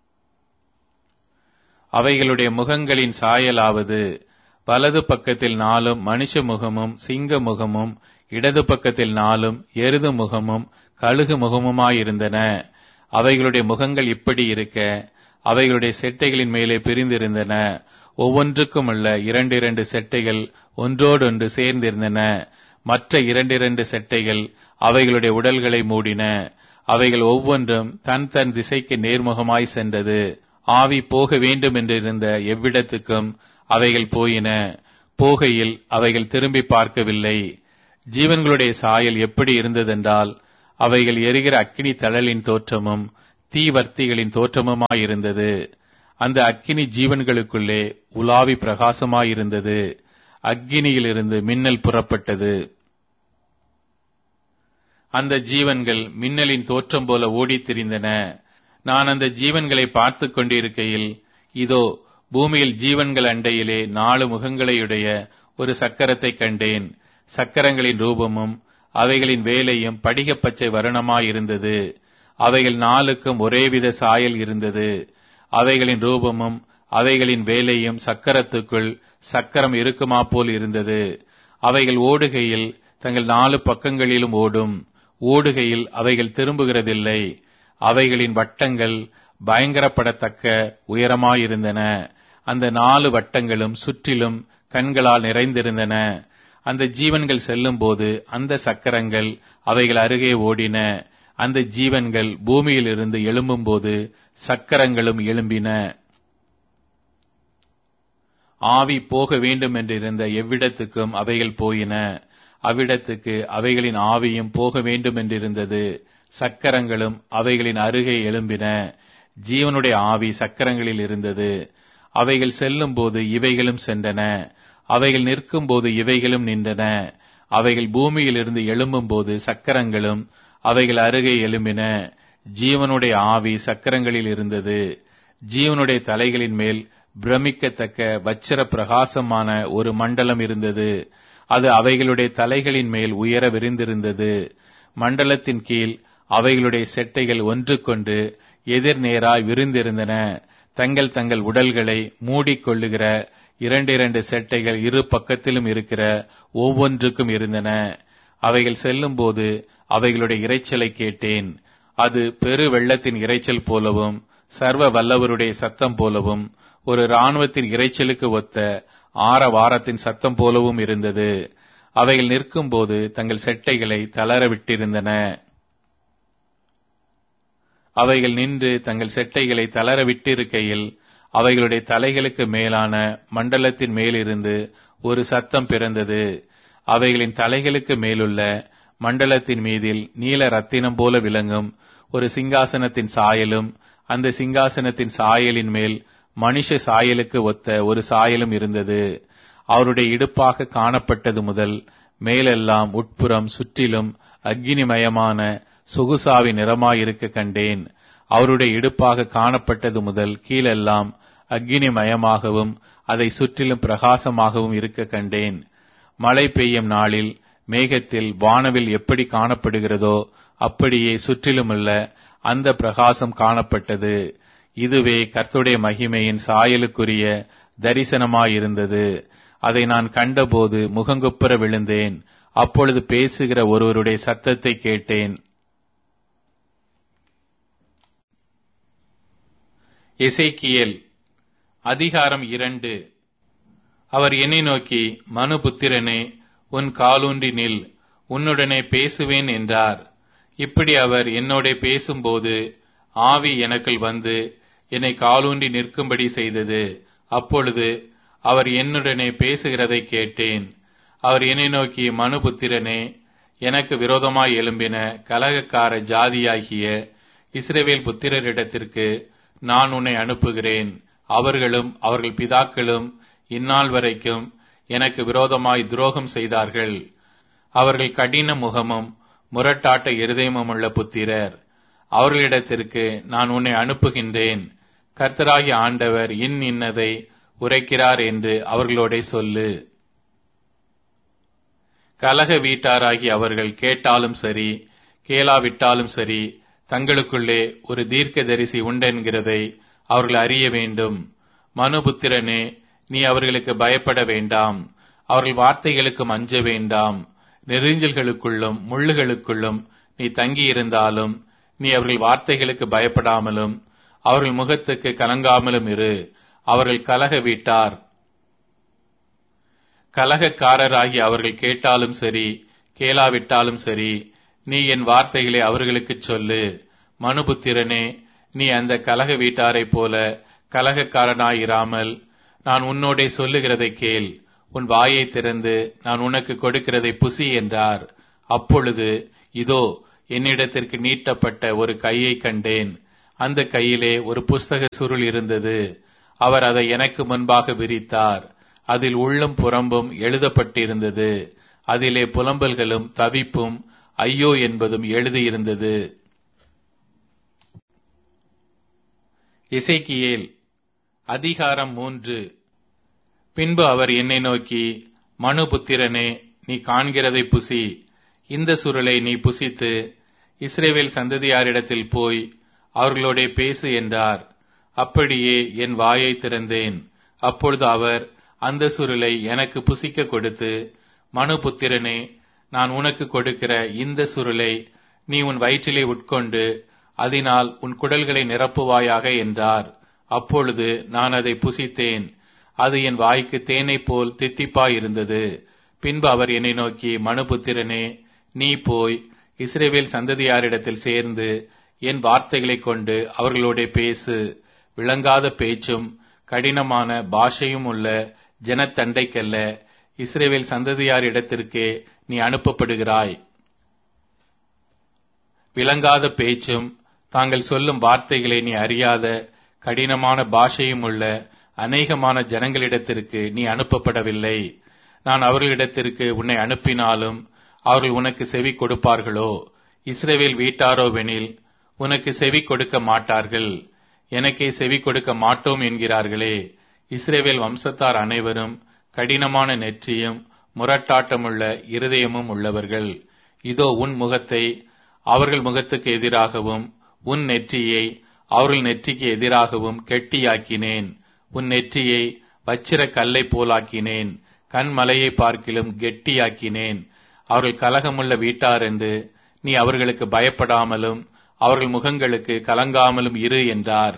அவைகளுடைய முகங்களின் சாயலாவது, வலது பக்கத்தில் 4 மனுஷ முகமும் சிங்க முகமும், இடது பக்கத்தில் 4 எருது முகமும் கழுகு முகமுமாயிருந்தன. அவைகளுடைய முகங்கள் இப்படி இருக்க, அவைகளுடைய செட்டைகளின் மேலே பிரிந்திருந்தன. ஒவ்வொன்றுக்கும் உள்ள 2 செட்டைகள் ஒன்றோடொன்று சேர்ந்திருந்தன. மற்ற 2 செட்டைகள் அவைகளுடைய உடல்களை மூடின. அவைகள் ஒவ்வொன்றும் தன் தன் திசைக்கு நேர்முகமாய் சென்றது. ஆவி போக வேண்டும் என்றிருந்த எவ்விடத்துக்கும் அவைகள் போயின. போகையில் அவைகள் திரும்பி பார்க்கவில்லை. ஜீவன்களுடைய சாயல் எப்படி இருந்ததென்றால், அவைகள் எரிகிற அக்கினி தழலின் தோற்றமும் தீவர்த்திகளின் தோற்றமுமாயிருந்தது. அந்த அக்கினி ஜீவன்களுக்குள்ளே உலாவி பிரகாசமாயிருந்தது. அக்கினியிலிருந்து மின்னல் புறப்பட்டது. அந்த ஜீவன்கள் மின்னலின் தோற்றம் போல ஓடித் திரிந்தன. நான் அந்த ஜீவன்களை பார்த்துக் கொண்டிருக்கையில், இதோ பூமியில் ஜீவன்கள் அண்டையிலே 4 முகங்களையுடைய ஒரு சக்கரத்தை கண்டேன். சக்கரங்களின் ரூபமும் அவைகளின் வேலையும் படிகப் பச்சை வருணமாயிருந்தது. அவைகள் 4க்கும் ஒரேவித சாயல் இருந்தது. அவைகளின் ரூபமும் அவைகளின் வேலையும் சக்கரத்துக்குள் சக்கரம் இருக்குமா போல் இருந்தது. அவைகள் ஓடுகையில் தங்கள் 4 பக்கங்களிலும் ஓடும். ஓடுகையில் அவைகள் திரும்புகிறதில்லை. அவைகளின் வட்டங்கள் பயங்கரப்படத்தக்க உயரமாயிருந்தன. அந்த 4 வட்டங்களும் சுற்றிலும் கண்களால் நிறைந்திருந்தன. அந்த ஜீவன்கள் செல்லும் போது அந்த சக்கரங்கள் அவைகள் அருகே ஓடின. அந்த ஜீவன்கள் பூமியிலிருந்து எழும்பும்போது சக்கரங்களும் எழும்பின. ஆவி போக வேண்டும் என்றிருந்த எவ்விடத்துக்கும் அவைகள் போயின. அவ்விடத்துக்கு அவைகளின் ஆவியும் போக வேண்டும் என்றிருந்தது. சக்கரங்களும் அவைகளின் அருகே எழும்பின. ஜீவனுடைய ஆவி சக்கரங்களில் இருந்தது. அவைகள் செல்லும் போது இவைகளும் சென்றன. அவைகள் நிற்கும் போது இவைகளும் நின்றன. அவைகள் பூமியிலிருந்து எழும்பும் போது சக்கரங்களும் அவைகள் அருகே எழும்பின. ஜீவனுடைய ஆவி சக்கரங்களில் இருந்தது. ஜீவனுடைய தலைகளின் மேல் பிரமிக்கத்தக்க வச்சிர பிரகாசமான ஒரு மண்டலம் இருந்தது. அது அவைகளுடைய தலைகளின் மேல் உயர விரிந்திருந்தது. மண்டலத்தின் கீழ் அவைகளுடைய செட்டைகள் ஒன்றுக்கொன்று எதிர் நேராய் விரிந்திருந்தன. தங்கள் தங்கள் உடல்களை மூடிக்கொள்ளுகிற 2 செட்டைகள் இரு பக்கத்திலும் இருக்கிற ஒவ்வொன்றுக்கும் இருந்தன. அவைகள் செல்லும் போது அவைகளுடைய இரைச்சலை கேட்டேன். அது பெரு வெள்ளத்தின் இரைச்சல் போலவும் சர்வ வல்லவருடைய சத்தம் போலவும் ஒரு இராணுவத்தின் இரைச்சலுக்கு ஒத்த ஆரவாரத்தின் சத்தம் போலவும் இருந்தது. அவைகள் நிற்கும் போது தங்கள் செட்டைகளை தளர விட்டிருந்தன. அவைகள் நின்று தங்கள் செட்டைகளை தளர விட்டிருக்கையில் அவைகளுடைய தலைகளுக்கு மேலான மண்டலத்தின் மேலிருந்து ஒரு சத்தம் பிறந்தது. அவைகளின் தலைகளுக்கு மேலுள்ள மண்டலத்தின் மீதில் நீல ரத்தினம் போல விளங்கும் ஒரு சிங்காசனத்தின் சாயலும், அந்த சிங்காசனத்தின் சாயலின் மேல் மனுஷ சாயலுக்கு ஒத்த ஒரு சாயலும் இருந்தது. அவருடைய இடுப்பாக காணப்பட்டது முதல் மேலெல்லாம் உட்புறம் சுற்றிலும் அக்கினிமயமான சொகுசாவி நிறமாயிருக்க கண்டேன். அவருடைய இடுப்பாக காணப்பட்டது முதல் கீழெல்லாம் அக்கினிமயமாகவும் அதை சுற்றிலும் பிரகாசமாகவும் இருக்க கண்டேன். மழை பெய்யும் நாளில் மேகத்தில் வானவில் எப்படி காணப்படுகிறதோ அப்படியே சுற்றிலுமுள்ள அந்த பிரகாசம் காணப்பட்டது. இதுவே கர்த்தருடைய மகிமையின் சாயலுக்குரிய தரிசனமாயிருந்தது. அதை நான் கண்டபோது முகங்குப்புற விழுந்தேன். அப்பொழுது பேசுகிற ஒருவருடைய சத்தத்தை கேட்டேன். எசேக்கியேல் அதிகாரம் 2. அவர் என்னை நோக்கி, மனுபுத்திரனே, உன் காலூன்றி நில், உன்னுடனே பேசுவேன் என்றார். இப்படி அவர் என்னோட பேசும்போது ஆவி எனக்குள் வந்து என்னை காலூன்றி நிற்கும்படி செய்தது. அப்பொழுது அவர் என்னுடனே பேசுகிறதை கேட்டேன். அவர் என்னை நோக்கி, மனுபுத்திரனே, எனக்கு விரோதமாய் எழும்பின கலகக்கார ஜாதியாகிய இஸ்ரவேல் புத்திரரிடத்திற்கு நான் உன்னை அனுப்புகிறேன். அவர்களும் அவர்கள் பிதாக்களும் இந்நாள் வரைக்கும் எனக்கு விரோதமாய் துரோகம் செய்தார்கள். அவர்கள் கடின முகமும் முரட்டாட்ட இருதயமும் உள்ள புத்திரர். அவர்களிடத்திற்கு நான் உன்னை அனுப்புகின்றேன். கர்த்தராகிய ஆண்டவர் இன்னதை உரைக்கிறார் என்று அவர்களோட சொல்லு. கலக வீட்டாராகி அவர்கள் கேட்டாலும் சரி கேளாவிட்டாலும் சரி, தங்களுக்குள்ளே ஒரு தீர்க்கதரிசி உண்டென்கிறதை அவர்கள் அறிய வேண்டும். மனுபுத்திரனே, நீ அவர்களுக்கு பயப்பட வேண்டாம். அவர்கள் வார்த்தைகளுக்கும் அஞ்ச வேண்டாம். நெரிஞ்சல்களுக்குள்ளும் முள்ளுகளுக்குள்ளும் நீ தங்கியிருந்தாலும் நீ அவர்கள் வார்த்தைகளுக்கு பயப்படாமலும் அவர்கள் முகத்துக்கு கலங்காமலும் இரு. அவர்கள் கலக வீட்டார். கலகக்காரராகி அவர்கள் கேட்டாலும் சரி கேளாவிட்டாலும் சரி, நீ என் வார்த்தைகளை அவர்களுக்கு சொல்லு. மனுபுத்திரனே, நீ அந்த கலக வீட்டாரைப் போல கலகக்காரனாயிராமல் நான் உன்னோடே சொல்லுகிறதை கேள். உன் வாயை திறந்து நான் உனக்கு கொடுக்கிறதை புசி என்றார். அப்பொழுது இதோ என்னிடத்திற்கு நீட்டப்பட்ட ஒரு கையை கண்டேன். அந்த கையிலே ஒரு புஸ்தக சுருள் இருந்தது. அவர் அதை எனக்கு முன்பாக விரித்தார். அதில் உள்ளும் புறம்பும் எழுதப்பட்டிருந்தது. அதிலே புலம்பல்களும் தவிப்பும் ஐயோ என்பதும் எழுதியிருந்தது. எசேக்கியேல் அதிகாரம் 3. பின்பு அவர் என்னை நோக்கி, மனுபுத்திரனே, நீ காண்கிறதை புசி. இந்த சுருளை நீ புசித்து இஸ்ரவேல் சந்ததியாரிடத்தில் போய் அவர்களோடே பேசு என்றார். அப்படியே என் வாயை திறந்தேன். அப்பொழுது அவர் அந்த சுருளை எனக்கு புசிக்க கொடுத்து, மனுபுத்திரனே, நான் உனக்கு கொடுக்கிற இந்த சுருளை நீ உன் வயிற்றிலே உட்கொண்டு அதனால் உன் குடல்களை நிரப்புவாயாக என்றார். அப்பொழுது நான் அதை புசித்தேன். அது என் வாய்க்கு தேனைப் போல் தித்திப்பாயிருந்தது. பின்பு அவர் என்னை நோக்கி, மனுபுத்திரனே, நீ போய் இஸ்ரவேல் சந்ததியாரிடத்தில் சேர்ந்து என் வார்த்தைகளைக் கொண்டு அவர்களோட பேசு. விளங்காத பேச்சும் கடினமான பாஷையும் உள்ள ஜனத்தண்டைக்கல்ல, இஸ்ரவேல் சந்ததியாரிடத்திற்கே நீ அனுப்பப்படுகிறாய். விளங்காத பேச்சும் தாங்கள் சொல்லும் வார்த்தைகளை நீ அறியாத கடினமான பாஷையும் உள்ள அநேகமான ஜனங்களிடத்திற்கு நீ அனுப்பப்படவில்லை. நான் அவர்களிடத்திற்கு உன்னை அனுப்பினாலும் அவர்கள் உனக்கு செவி கொடுப்பார்களோ? இஸ்ரவேல் வீட்டாரோவெனில் உனக்கு செவி கொடுக்க மாட்டார்கள். எனக்கே செவி கொடுக்க மாட்டோம் என்கிறார்களே. இஸ்ரவேல் வம்சத்தார் அனைவரும் கடினமான நெற்றியும் முரட்டாட்டமுள்ள இருதயமும் உள்ளவர்கள். இதோ உன் முகத்தை அவர்கள் முகத்துக்கு எதிராகவும் உன் நெற்றியை அவர்கள் நெற்றிக்கு எதிராகவும் கெட்டியாக்கினேன். உன் நெற்றியை வச்சிர கல்லை போலாக்கினேன். கண்மலையை பார்க்கிலும் கெட்டியாக்கினேன். அவர்கள் கலகமுள்ள வீட்டார் என்று நீ அவர்களுக்கு பயப்படாமலும் அவர்கள் முகங்களுக்கு கலங்காமலும் இரு என்றார்.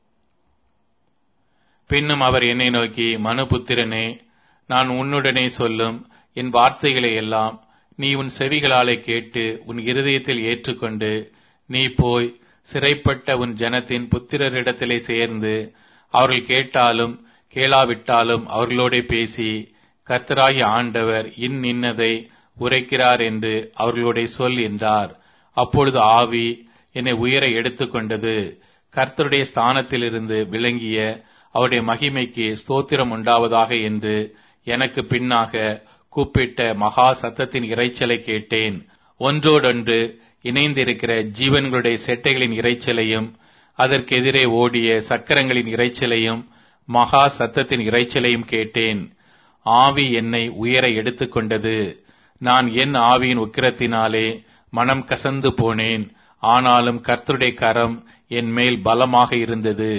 பின்னும் அவர் என்னை நோக்கி, மனுபுத்திரனே, நான் உன்னுடனே சொல்லும் என் வார்த்தைகளை எல்லாம் நீ உன் செவிகளாலே கேட்டு உன் இருதயத்தில் ஏற்றுக்கொண்டு நீ போய் சிறைப்பட்ட உன் ஜனத்தின் புத்திரரிடத்திலே சேர்ந்து அவர்கள் கேட்டாலும் கேளாவிட்டாலும் அவர்களோடே பேசி, கர்த்தராகிய ஆண்டவர் இன்னதை உரைக்கிறார் என்று அவர்களோட சொல் என்றார். அப்பொழுது ஆவி என்னை உயர எடுத்துக்கொண்டது. கர்த்தருடைய ஸ்தானத்திலிருந்து விளங்கிய அவருடைய மகிமைக்கு ஸ்தோத்திரம் உண்டாவதாக என்று எனக்கு பின்னாக கூப்பிட்ட மகா சத்தத்தின் இரைச்சலை கேட்டேன். ஒன்றோடொன்று இணைந்திருக்கிற ஜீவன்களுடைய செட்டைகளின் இரைச்சலையும் அதற்கெதிரே ஓடிய சக்கரங்களின் இரைச்சலையும் மகா சத்தத்தின் இரைச்சலையும் கேட்டேன். ஆவி என்னை உயர எடுத்துக்கொண்டது. நான் என் ஆவியின் உக்கிரத்தினாலே மனம் கசந்து போனேன். ஆனாலும் கர்த்தருடைய கரம் என் மேல் பலமாக இருந்தது.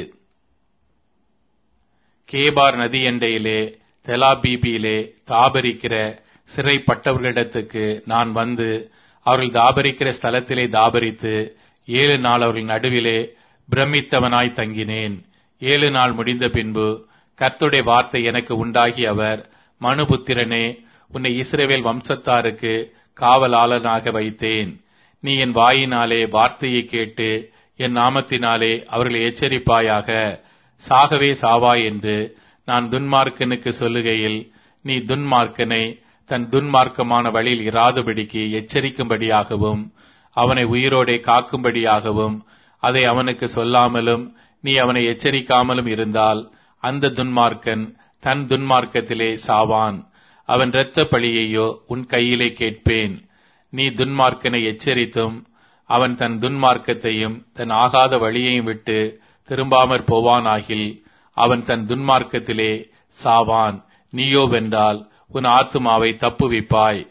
கேபார் நதி எண்டையிலே தெலாபீபியிலே தாபரிக்கிற சிறைப்பட்டவர்களிடத்துக்கு நான் வந்து அவர்கள் தாபரிக்கிற ஸ்தலத்திலே தாபரித்து 7 நாள் அவர்கள் நடுவிலே பிரமித்தவனாய் தங்கினேன். 7 நாள் முடிந்த பின்பு கர்த்தருடைய வார்த்தை எனக்கு உண்டாகி அவர், மனுபுத்திரனே, உன்னை இஸ்ரவேல் வம்சத்தாருக்கு காவலாளனாக வைத்தேன். நீ என் வாயினாலே வார்த்தையை கேட்டு என் நாமத்தினாலே அவர்களை எச்சரிப்பாயாக. சாகவே சாவாய் என்று நான் துன்மார்க்கனுக்கு சொல்லுகையில் நீ துன்மார்க்கனை தன் துன்மார்க்கமான வழியில் இராதபடிக்கு எச்சரிக்கும்படியாகவும் அவனை உயிரோடே காக்கும்படியாகவும் அதை அவனுக்கு சொல்லாமலும் நீ அவனை எச்சரிக்காமலும் இருந்தால் அந்த துன்மார்க்கன் தன் துன்மார்க்கத்திலே சாவான். அவன் இரத்த பழியையோ உன் கையிலே கேட்பேன். நீ துன்மார்க்கனை எச்சரித்தும் அவன் தன் துன்மார்க்கத்தையும் தன் ஆகாத வழியையும் விட்டு திரும்பாமற் போவானாகில் அவன் தன் துன்மார்க்கத்திலே சாவான். நீயோ வென்றால் உன் ஆத்துமாவை தப்புவிப்பாய்.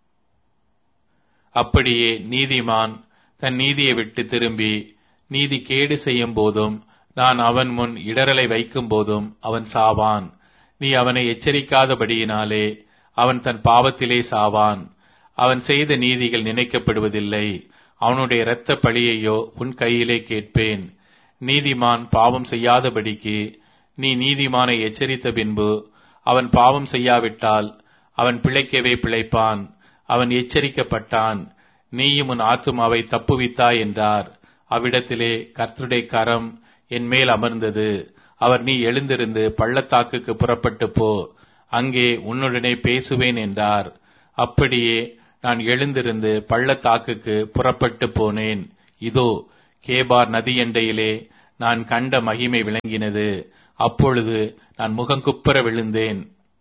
அப்படியே நீதிமான் தன் நீதியை விட்டு திரும்பி நீதி கேடு செய்யும் போதும் நான் அவன் முன் இடரலை வைக்கும் போதும் அவன் சாவான். நீ அவனை எச்சரிக்காதபடியினாலே அவன் தன் பாவத்திலே சாவான். அவன் செய்த நீதிகள் நினைக்கப்படுவதில்லை. அவனுடைய இரத்த பழியையோ உன் கையிலே கேட்பேன். நீதிமான் பாவம் செய்யாதபடிக்கு நீ நீதிமானை எச்சரித்த பின்பு அவன் பாவம் செய்யாவிட்டால் அவன் பிழைக்கவே பிழைப்பான். அவன் எச்சரிக்கப்பட்டான். நீயும் உன் ஆத்துமாவை தப்புவித்தாய் என்றார். அவ்விடத்திலே கர்த்தருடைய கரம் என் மேல் அமர்ந்தது. அவர், நீ எழுந்திருந்து பள்ளத்தாக்குக்கு புறப்பட்டு போ. அங்கே உன்னுடனே பேசுவேன் என்றார். அப்படியே நான் எழுந்திருந்து பள்ளத்தாக்குக்கு புறப்பட்டு போனேன். இதோ கேபார் நதியண்டையிலே நான் கண்ட மகிமை விளங்கினது. அப்பொழுது நான் முகங்குப்புற விழுந்தேன்.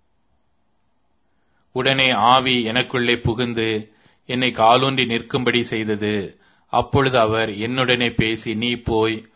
உடனே ஆவி எனக்குள்ளே புகுந்து என்னை காலூன்றி நிற்கும்படி செய்தது. அப்பொழுது அவர் என்னுடனே பேசி, நீ போய்